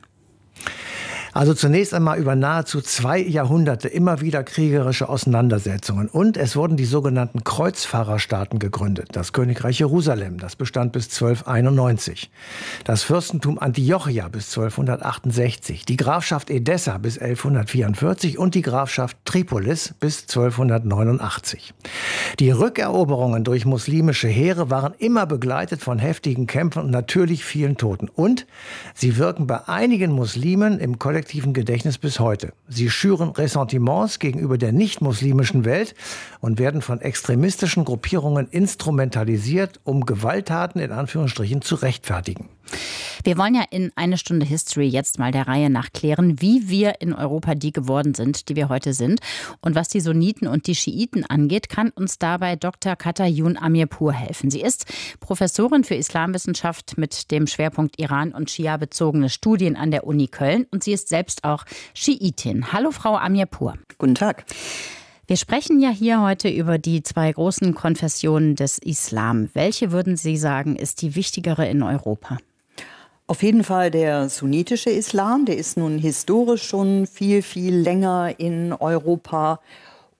Also zunächst einmal über nahezu zwei Jahrhunderte immer wieder kriegerische Auseinandersetzungen. Und es wurden die sogenannten Kreuzfahrerstaaten gegründet. Das Königreich Jerusalem, das bestand bis zwölfhunderteinundneunzig. Das Fürstentum Antiochia bis zwölfhundertachtundsechzig. Die Grafschaft Edessa bis elfhundertvierundvierzig und die Grafschaft Tripolis bis zwölfhundertneunundachtzig. Die Rückeroberungen durch muslimische Heere waren immer begleitet von heftigen Kämpfen und natürlich vielen Toten. Und sie wirken bei einigen Muslimen im kollektiven Gedächtnis bis heute. Sie schüren Ressentiments gegenüber der nicht-muslimischen Welt und werden von extremistischen Gruppierungen instrumentalisiert, um Gewalttaten in Anführungsstrichen zu rechtfertigen. Wir wollen ja in eine Stunde History jetzt mal der Reihe nach klären, wie wir in Europa die geworden sind, die wir heute sind. Und was die Sunniten und die Schiiten angeht, kann uns dabei Doktor Katayun Amirpour helfen. Sie ist Professorin für Islamwissenschaft mit dem Schwerpunkt Iran und Schia-bezogene Studien an der Uni Köln und sie ist selbst auch Schiitin. Hallo Frau Amirpour. Guten Tag. Wir sprechen ja hier heute über die zwei großen Konfessionen des Islam. Welche würden Sie sagen, ist die wichtigere in Europa? Auf jeden Fall der sunnitische Islam, der ist nun historisch schon viel, viel länger in Europa.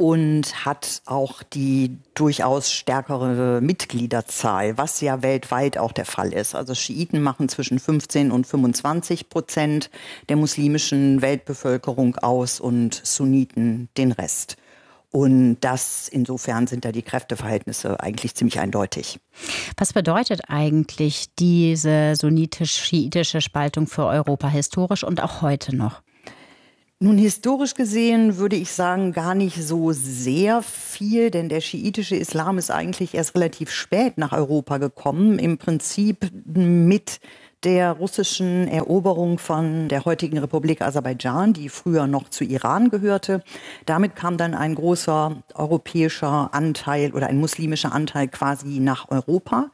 und hat auch die durchaus stärkere Mitgliederzahl, was ja weltweit auch der Fall ist. Also Schiiten machen zwischen fünfzehn und fünfundzwanzig Prozent der muslimischen Weltbevölkerung aus und Sunniten den Rest. Und das, insofern sind da die Kräfteverhältnisse eigentlich ziemlich eindeutig. Was bedeutet eigentlich diese sunnitisch-schiitische Spaltung für Europa historisch und auch heute noch? Nun, historisch gesehen würde ich sagen, gar nicht so sehr viel, denn der schiitische Islam ist eigentlich erst relativ spät nach Europa gekommen, im Prinzip mit der russischen Eroberung von der heutigen Republik Aserbaidschan, die früher noch zu Iran gehörte. Damit kam dann ein großer europäischer Anteil oder ein muslimischer Anteil quasi nach Europa.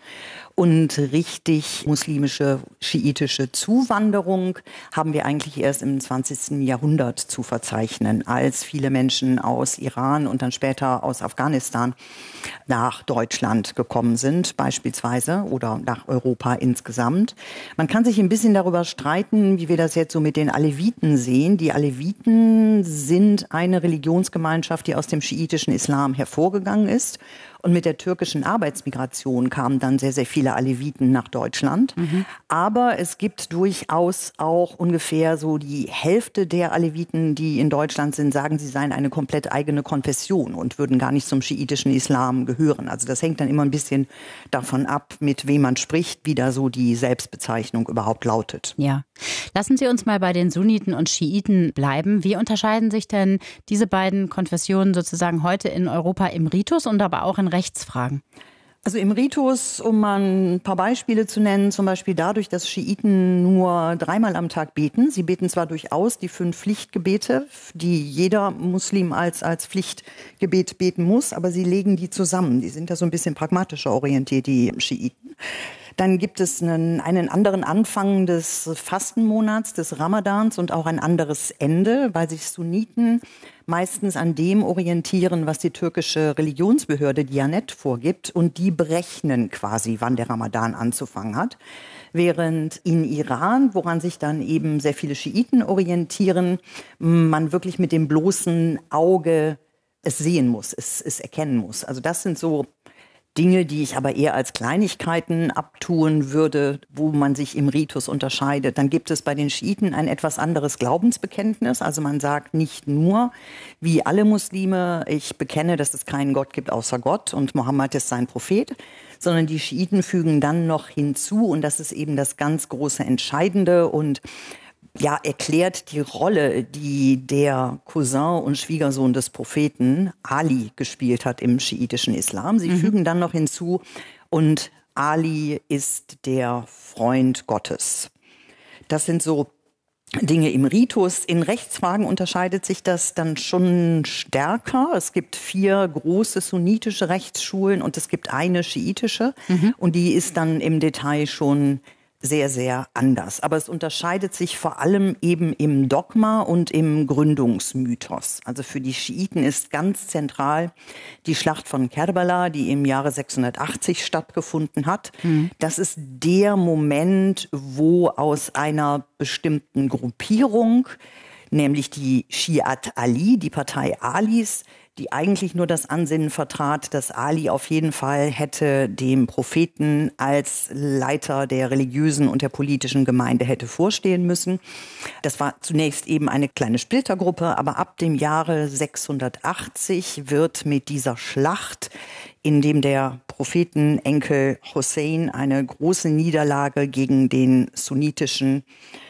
Und richtig muslimische, schiitische Zuwanderung haben wir eigentlich erst im zwanzigsten Jahrhundert zu verzeichnen, als viele Menschen aus Iran und dann später aus Afghanistan nach Deutschland gekommen sind, beispielsweise, oder nach Europa insgesamt. Man kann sich ein bisschen darüber streiten, wie wir das jetzt so mit den Aleviten sehen. Die Aleviten sind eine Religionsgemeinschaft, die aus dem schiitischen Islam hervorgegangen ist. Und mit der türkischen Arbeitsmigration kamen dann sehr, sehr viele Aleviten nach Deutschland. Mhm. Aber es gibt durchaus auch ungefähr so die Hälfte der Aleviten, die in Deutschland sind, sagen, sie seien eine komplett eigene Konfession und würden gar nicht zum schiitischen Islam gehören. Also das hängt dann immer ein bisschen davon ab, mit wem man spricht, wie da so die Selbstbezeichnung überhaupt lautet. Ja. Lassen Sie uns mal bei den Sunniten und Schiiten bleiben. Wie unterscheiden sich denn diese beiden Konfessionen sozusagen heute in Europa im Ritus und aber auch in Rechtsfragen? Also im Ritus, um mal ein paar Beispiele zu nennen, zum Beispiel dadurch, dass Schiiten nur dreimal am Tag beten. Sie beten zwar durchaus die fünf Pflichtgebete, die jeder Muslim als, als Pflichtgebet beten muss, aber sie legen die zusammen. Die sind da so ein bisschen pragmatischer orientiert, die Schiiten. Dann gibt es einen, einen anderen Anfang des Fastenmonats, des Ramadans und auch ein anderes Ende, weil sich Sunniten meistens an dem orientieren, was die türkische Religionsbehörde Diyanet vorgibt. Und die berechnen quasi, wann der Ramadan anzufangen hat. Während in Iran, woran sich dann eben sehr viele Schiiten orientieren, man wirklich mit dem bloßen Auge es sehen muss, es, es erkennen muss. Also das sind so Dinge, die ich aber eher als Kleinigkeiten abtun würde, wo man sich im Ritus unterscheidet. Dann gibt es bei den Schiiten ein etwas anderes Glaubensbekenntnis. Also man sagt nicht nur, wie alle Muslime, ich bekenne, dass es keinen Gott gibt außer Gott und Mohammed ist sein Prophet, sondern die Schiiten fügen dann noch hinzu, und das ist eben das ganz große Entscheidende und ja, erklärt die Rolle, die der Cousin und Schwiegersohn des Propheten Ali gespielt hat im schiitischen Islam. Sie mhm. fügen dann noch hinzu, und Ali ist der Freund Gottes. Das sind so Dinge im Ritus. In Rechtsfragen unterscheidet sich das dann schon stärker. Es gibt vier große sunnitische Rechtsschulen und es gibt eine schiitische. Mhm. Und die ist dann im Detail schon sehr, sehr anders. Aber es unterscheidet sich vor allem eben im Dogma und im Gründungsmythos. Also für die Schiiten ist ganz zentral die Schlacht von Kerbala, die im Jahre sechshundertachtzig stattgefunden hat. Mhm. Das ist der Moment, wo aus einer bestimmten Gruppierung, nämlich die Schiat Ali, die Partei Alis, die eigentlich nur das Ansinnen vertrat, dass Ali auf jeden Fall hätte dem Propheten als Leiter der religiösen und der politischen Gemeinde hätte vorstehen müssen. Das war zunächst eben eine kleine Splittergruppe, aber ab dem Jahre sechshundertachtzig wird mit dieser Schlacht, in dem der Prophetenenkel Hussein eine große Niederlage gegen den sunnitischen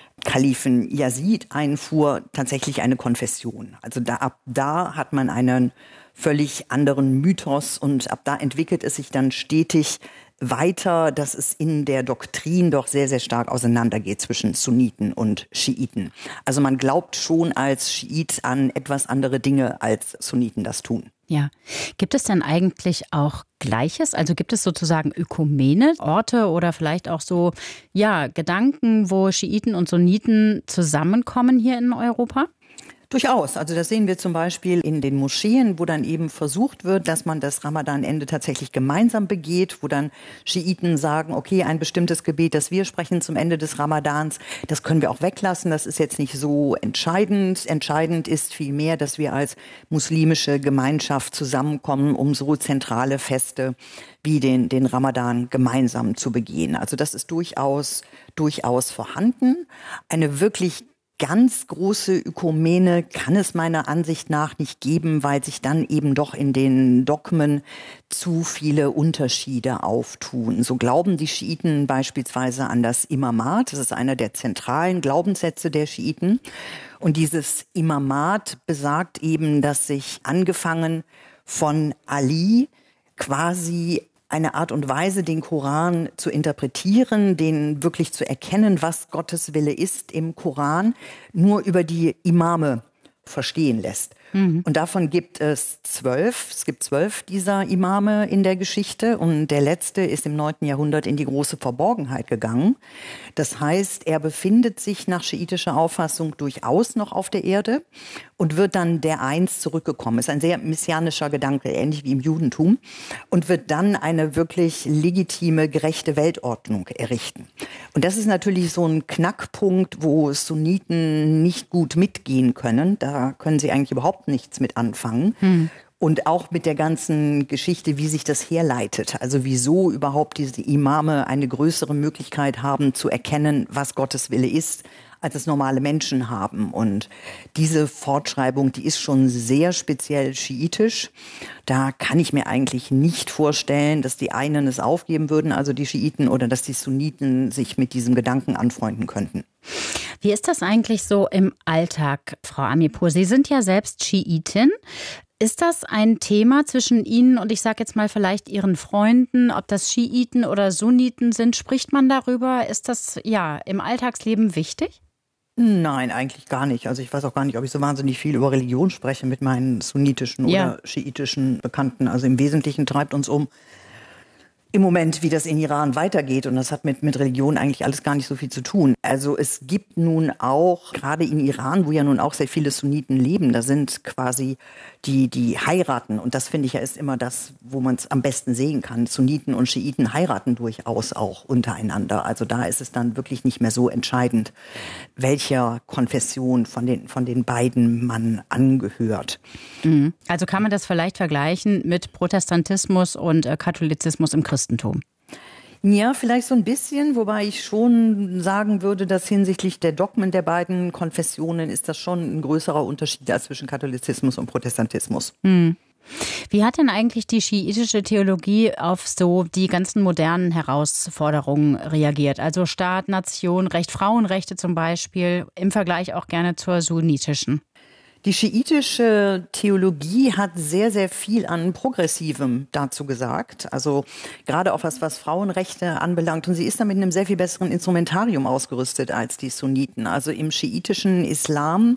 Kalifen Yazid einfuhr, tatsächlich eine Konfession. Also da, ab da hat man einen völlig anderen Mythos und ab da entwickelt es sich dann stetig weiter, dass es in der Doktrin doch sehr, sehr stark auseinandergeht zwischen Sunniten und Schiiten. Also man glaubt schon als Schiit an etwas andere Dinge, als Sunniten das tun. Ja. Gibt es denn eigentlich auch Gleiches? Also gibt es sozusagen Ökumene, Orte oder vielleicht auch so, ja, Gedanken, wo Schiiten und Sunniten zusammenkommen hier in Europa? Durchaus. Also das sehen wir zum Beispiel in den Moscheen, wo dann eben versucht wird, dass man das Ramadanende tatsächlich gemeinsam begeht, wo dann Schiiten sagen, okay, ein bestimmtes Gebet, das wir sprechen zum Ende des Ramadans, das können wir auch weglassen. Das ist jetzt nicht so entscheidend. Entscheidend ist vielmehr, dass wir als muslimische Gemeinschaft zusammenkommen, um so zentrale Feste wie den, den Ramadan gemeinsam zu begehen. Also das ist durchaus, durchaus vorhanden. Eine wirklich ganz große Ökumene kann es meiner Ansicht nach nicht geben, weil sich dann eben doch in den Dogmen zu viele Unterschiede auftun. So glauben die Schiiten beispielsweise an das Imamat. Das ist einer der zentralen Glaubenssätze der Schiiten. Und dieses Imamat besagt eben, dass sich angefangen von Ali quasi eine Art und Weise, den Koran zu interpretieren, den wirklich zu erkennen, was Gottes Wille ist im Koran, nur über die Imame verstehen lässt. Mhm. Und davon gibt es zwölf. Es gibt zwölf dieser Imame in der Geschichte und der letzte ist im neunten Jahrhundert in die große Verborgenheit gegangen. Das heißt, er befindet sich nach schiitischer Auffassung durchaus noch auf der Erde und wird dann der Eins zurückgekommen. Ist ein sehr messianischer Gedanke, ähnlich wie im Judentum, und wird dann eine wirklich legitime, gerechte Weltordnung errichten. Und das ist natürlich so ein Knackpunkt, wo Sunniten nicht gut mitgehen können. Da können sie eigentlich überhaupt nichts mit anfangen. Hm. Und auch mit der ganzen Geschichte, wie sich das herleitet. Also wieso überhaupt diese Imame eine größere Möglichkeit haben zu erkennen, was Gottes Wille ist, als es normale Menschen haben. Und diese Fortschreibung, die ist schon sehr speziell schiitisch. Da kann ich mir eigentlich nicht vorstellen, dass die einen es aufgeben würden, also die Schiiten, oder dass die Sunniten sich mit diesem Gedanken anfreunden könnten. Wie ist das eigentlich so im Alltag, Frau Amirpour? Sie sind ja selbst Schiitin. Ist das ein Thema zwischen Ihnen und ich sage jetzt mal vielleicht Ihren Freunden, ob das Schiiten oder Sunniten sind? Spricht man darüber? Ist das ja im Alltagsleben wichtig? Nein, eigentlich gar nicht. Also ich weiß auch gar nicht, ob ich so wahnsinnig viel über Religion spreche mit meinen sunnitischen ja. oder schiitischen Bekannten. Also im Wesentlichen treibt uns um im Moment, wie das in Iran weitergeht. Und das hat mit, mit Religion eigentlich alles gar nicht so viel zu tun. Also es gibt nun auch, gerade in Iran, wo ja nun auch sehr viele Sunniten leben, da sind quasi die, die heiraten. Und das finde ich ja ist immer das, wo man es am besten sehen kann. Sunniten und Schiiten heiraten durchaus auch untereinander. Also da ist es dann wirklich nicht mehr so entscheidend, welcher Konfession von den, von den beiden man angehört. Mhm. Also kann man das vielleicht vergleichen mit Protestantismus und äh, Katholizismus im Christentum? Ja, vielleicht so ein bisschen, wobei ich schon sagen würde, dass hinsichtlich der Dogmen der beiden Konfessionen ist das schon ein größerer Unterschied als zwischen Katholizismus und Protestantismus. Hm. Wie hat denn eigentlich die schiitische Theologie auf so die ganzen modernen Herausforderungen reagiert? Also Staat, Nation, Recht, Frauenrechte zum Beispiel, im Vergleich auch gerne zur sunnitischen. Die schiitische Theologie hat sehr, sehr viel an Progressivem dazu gesagt. Also gerade auch was, was Frauenrechte anbelangt. Und sie ist da mit einem sehr viel besseren Instrumentarium ausgerüstet als die Sunniten. Also im schiitischen Islam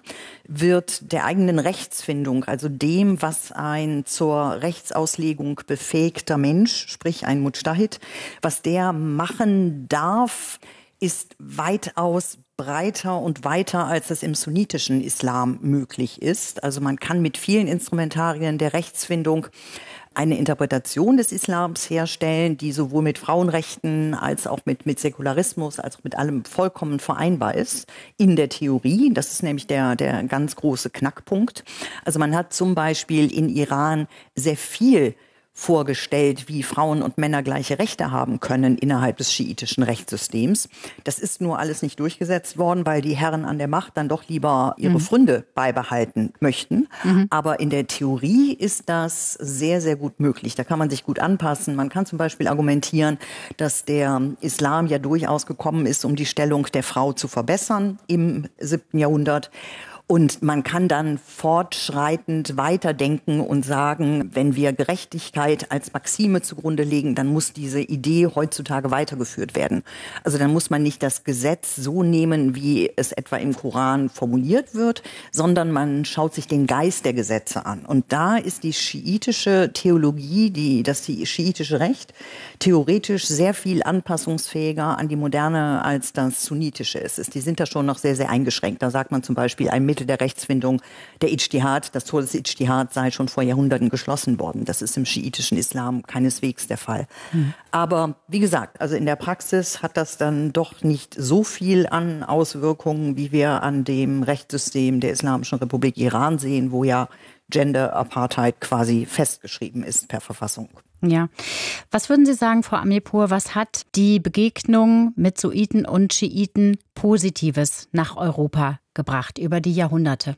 wird der eigenen Rechtsfindung, also dem, was ein zur Rechtsauslegung befähigter Mensch, sprich ein Mujtahid, was der machen darf, ist weitaus breiter und weiter, als es im sunnitischen Islam möglich ist. Also man kann mit vielen Instrumentarien der Rechtsfindung eine Interpretation des Islams herstellen, die sowohl mit Frauenrechten als auch mit, mit Säkularismus, als auch mit allem vollkommen vereinbar ist in der Theorie. Das ist nämlich der, der ganz große Knackpunkt. Also man hat zum Beispiel in Iran sehr viel vorgestellt, wie Frauen und Männer gleiche Rechte haben können innerhalb des schiitischen Rechtssystems. Das ist nur alles nicht durchgesetzt worden, weil die Herren an der Macht dann doch lieber ihre mhm. Pfründe beibehalten möchten. Mhm. Aber in der Theorie ist das sehr, sehr gut möglich. Da kann man sich gut anpassen. Man kann zum Beispiel argumentieren, dass der Islam ja durchaus gekommen ist, um die Stellung der Frau zu verbessern im siebten Jahrhundert. Und man kann dann fortschreitend weiterdenken und sagen, wenn wir Gerechtigkeit als Maxime zugrunde legen, dann muss diese Idee heutzutage weitergeführt werden. Also dann muss man nicht das Gesetz so nehmen, wie es etwa im Koran formuliert wird, sondern man schaut sich den Geist der Gesetze an. Und da ist die schiitische Theologie, die, das schiitische Recht, theoretisch sehr viel anpassungsfähiger an die Moderne als das sunnitische ist. Die sind da schon noch sehr, sehr eingeschränkt. Da sagt man zum Beispiel, ein Mittel unter der Rechtsfindung, der Ijtihad, das Tor des Ijtihad sei schon vor Jahrhunderten geschlossen worden. Das ist im schiitischen Islam keineswegs der Fall. Hm. Aber wie gesagt, also in der Praxis hat das dann doch nicht so viel an Auswirkungen, wie wir an dem Rechtssystem der Islamischen Republik Iran sehen, wo ja Gender Apartheid quasi festgeschrieben ist per Verfassung. Ja. Was würden Sie sagen, Frau Amirpour, was hat die Begegnung mit Sunniten und Schiiten Positives nach Europa gebracht über die Jahrhunderte?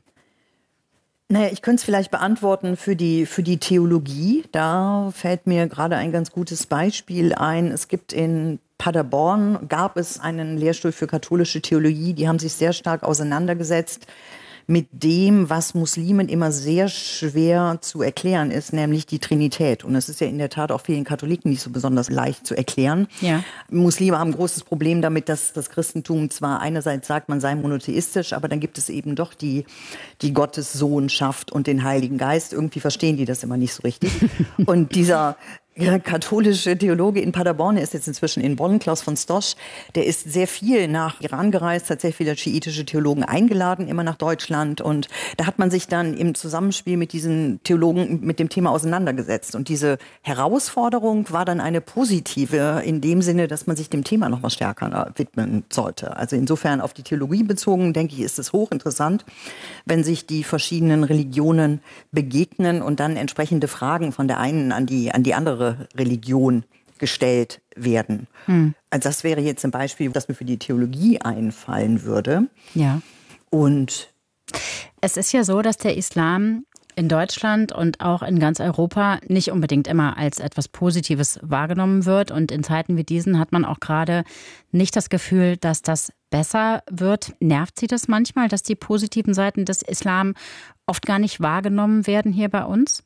Naja, ich könnte es vielleicht beantworten für die, für die Theologie. Da fällt mir gerade ein ganz gutes Beispiel ein. Es gibt in Paderborn, gab es einen Lehrstuhl für katholische Theologie. Die haben sich sehr stark auseinandergesetzt mit dem, was Muslimen immer sehr schwer zu erklären ist, nämlich die Trinität. Und das ist ja in der Tat auch vielen Katholiken nicht so besonders leicht zu erklären. Ja. Muslime haben ein großes Problem damit, dass das Christentum zwar einerseits sagt, man sei monotheistisch, aber dann gibt es eben doch die, die Gottessohnschaft und den Heiligen Geist. Irgendwie verstehen die das immer nicht so richtig. Und dieser Ja, katholische Theologe in Paderborn, der ist jetzt inzwischen in Bonn, Klaus von Stosch, der ist sehr viel nach Iran gereist, hat sehr viele schiitische Theologen eingeladen, immer nach Deutschland. Und da hat man sich dann im Zusammenspiel mit diesen Theologen mit dem Thema auseinandergesetzt. Und diese Herausforderung war dann eine positive in dem Sinne, dass man sich dem Thema noch mal stärker widmen sollte. Also insofern auf die Theologie bezogen, denke ich, ist es hochinteressant, wenn sich die verschiedenen Religionen begegnen und dann entsprechende Fragen von der einen an die, an die andere Religion gestellt werden. Hm. Also das wäre jetzt ein Beispiel, das mir für die Theologie einfallen würde. Ja. Und es ist ja so, dass der Islam in Deutschland und auch in ganz Europa nicht unbedingt immer als etwas Positives wahrgenommen wird. Und in Zeiten wie diesen hat man auch gerade nicht das Gefühl, dass das besser wird. Nervt Sie das manchmal, dass die positiven Seiten des Islam oft gar nicht wahrgenommen werden hier bei uns?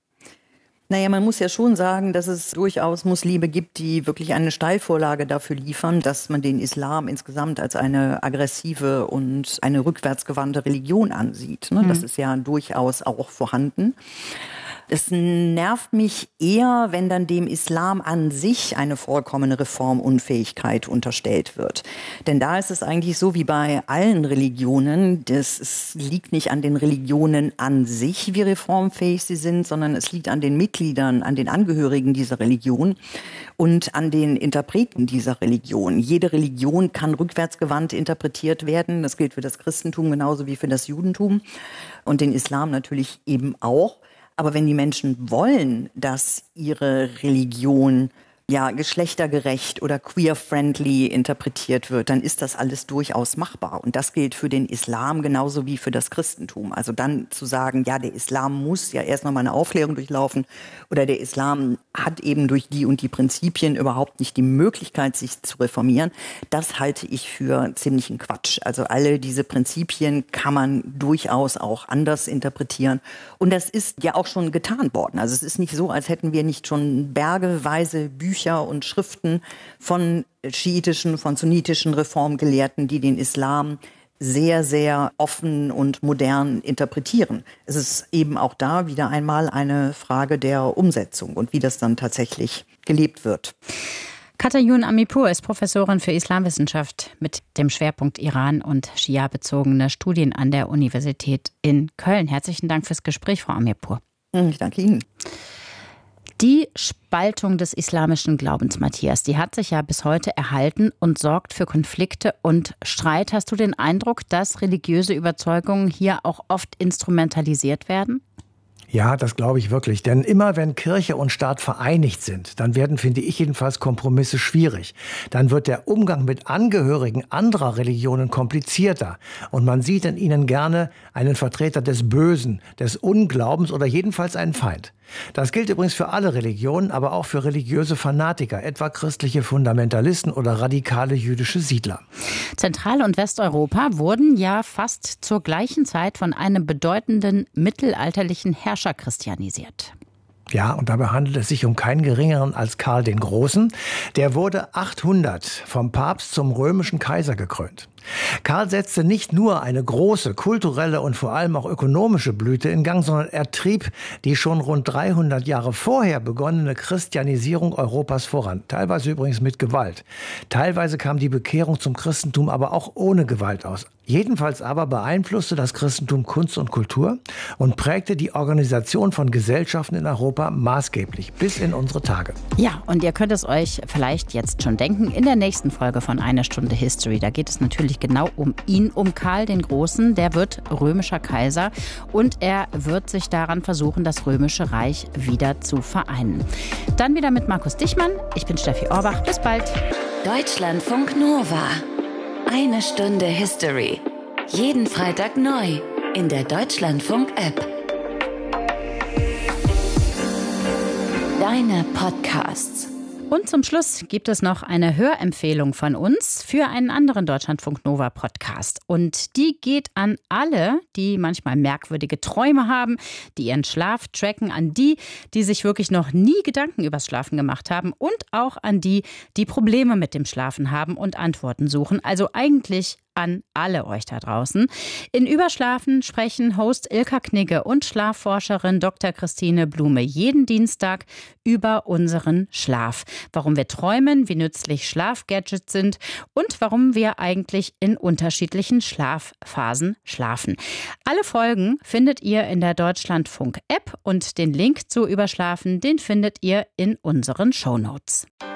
Naja, man muss ja schon sagen, dass es durchaus Muslime gibt, die wirklich eine Steilvorlage dafür liefern, dass man den Islam insgesamt als eine aggressive und eine rückwärtsgewandte Religion ansieht. Ne? Mhm. Das ist ja durchaus auch vorhanden. Es nervt mich eher, wenn dann dem Islam an sich eine vollkommene Reformunfähigkeit unterstellt wird. Denn da ist es eigentlich so wie bei allen Religionen, das es liegt nicht an den Religionen an sich, wie reformfähig sie sind, sondern es liegt an den Mitgliedern, an den Angehörigen dieser Religion und an den Interpreten dieser Religion. Jede Religion kann rückwärtsgewandt interpretiert werden. Das gilt für das Christentum genauso wie für das Judentum und den Islam natürlich eben auch. Aber wenn die Menschen wollen, dass ihre Religion ja geschlechtergerecht oder queer-friendly interpretiert wird, dann ist das alles durchaus machbar. Und das gilt für den Islam genauso wie für das Christentum. Also dann zu sagen, ja, der Islam muss ja erst noch mal eine Aufklärung durchlaufen oder der Islam hat eben durch die und die Prinzipien überhaupt nicht die Möglichkeit, sich zu reformieren, das halte ich für ziemlichen Quatsch. Also alle diese Prinzipien kann man durchaus auch anders interpretieren. Und das ist ja auch schon getan worden. Also es ist nicht so, als hätten wir nicht schon bergeweise Bücher Bücher und Schriften von schiitischen, von sunnitischen Reformgelehrten, die den Islam sehr, sehr offen und modern interpretieren. Es ist eben auch da wieder einmal eine Frage der Umsetzung und wie das dann tatsächlich gelebt wird. Katayun Amirpour ist Professorin für Islamwissenschaft mit dem Schwerpunkt Iran und Schia-bezogene Studien an der Universität in Köln. Herzlichen Dank fürs Gespräch, Frau Amirpour. Ich danke Ihnen. Die Spaltung des islamischen Glaubens, Matthias, die hat sich ja bis heute erhalten und sorgt für Konflikte und Streit. Hast du den Eindruck, dass religiöse Überzeugungen hier auch oft instrumentalisiert werden? Ja, das glaube ich wirklich. Denn immer wenn Kirche und Staat vereinigt sind, dann werden, finde ich jedenfalls, Kompromisse schwierig. Dann wird der Umgang mit Angehörigen anderer Religionen komplizierter. Und man sieht in ihnen gerne einen Vertreter des Bösen, des Unglaubens oder jedenfalls einen Feind. Das gilt übrigens für alle Religionen, aber auch für religiöse Fanatiker, etwa christliche Fundamentalisten oder radikale jüdische Siedler. Zentral- und Westeuropa wurden ja fast zur gleichen Zeit von einem bedeutenden mittelalterlichen Herrscher christianisiert. Ja, und dabei handelt es sich um keinen geringeren als Karl den Großen. Der wurde achthundert vom Papst zum römischen Kaiser gekrönt. Karl setzte nicht nur eine große kulturelle und vor allem auch ökonomische Blüte in Gang, sondern er trieb die schon rund dreihundert Jahre vorher begonnene Christianisierung Europas voran. Teilweise übrigens mit Gewalt. Teilweise kam die Bekehrung zum Christentum aber auch ohne Gewalt aus. Jedenfalls aber beeinflusste das Christentum Kunst und Kultur und prägte die Organisation von Gesellschaften in Europa maßgeblich bis in unsere Tage. Ja, und ihr könnt es euch vielleicht jetzt schon denken, in der nächsten Folge von Eine Stunde History, da geht es natürlich genau um ihn, um Karl den Großen. Der wird römischer Kaiser und er wird sich daran versuchen, das Römische Reich wieder zu vereinen. Dann wieder mit Markus Dichmann. Ich bin Steffi Orbach. Bis bald. Deutschlandfunk Nova. Eine Stunde History. Jeden Freitag neu in der Deutschlandfunk-App. Deine Podcasts. Und zum Schluss gibt es noch eine Hörempfehlung von uns für einen anderen Deutschlandfunk Nova Podcast. Und die geht an alle, die manchmal merkwürdige Träume haben, die ihren Schlaf tracken, an die, die sich wirklich noch nie Gedanken übers Schlafen gemacht haben und auch an die, die Probleme mit dem Schlafen haben und Antworten suchen. Also eigentlich an alle euch da draußen. In Überschlafen sprechen Host Ilka Knigge und Schlafforscherin Doktor Christine Blume jeden Dienstag über unseren Schlaf. Warum wir träumen, wie nützlich Schlafgadgets sind und warum wir eigentlich in unterschiedlichen Schlafphasen schlafen. Alle Folgen findet ihr in der Deutschlandfunk-App und den Link zu Überschlafen, den findet ihr in unseren Shownotes.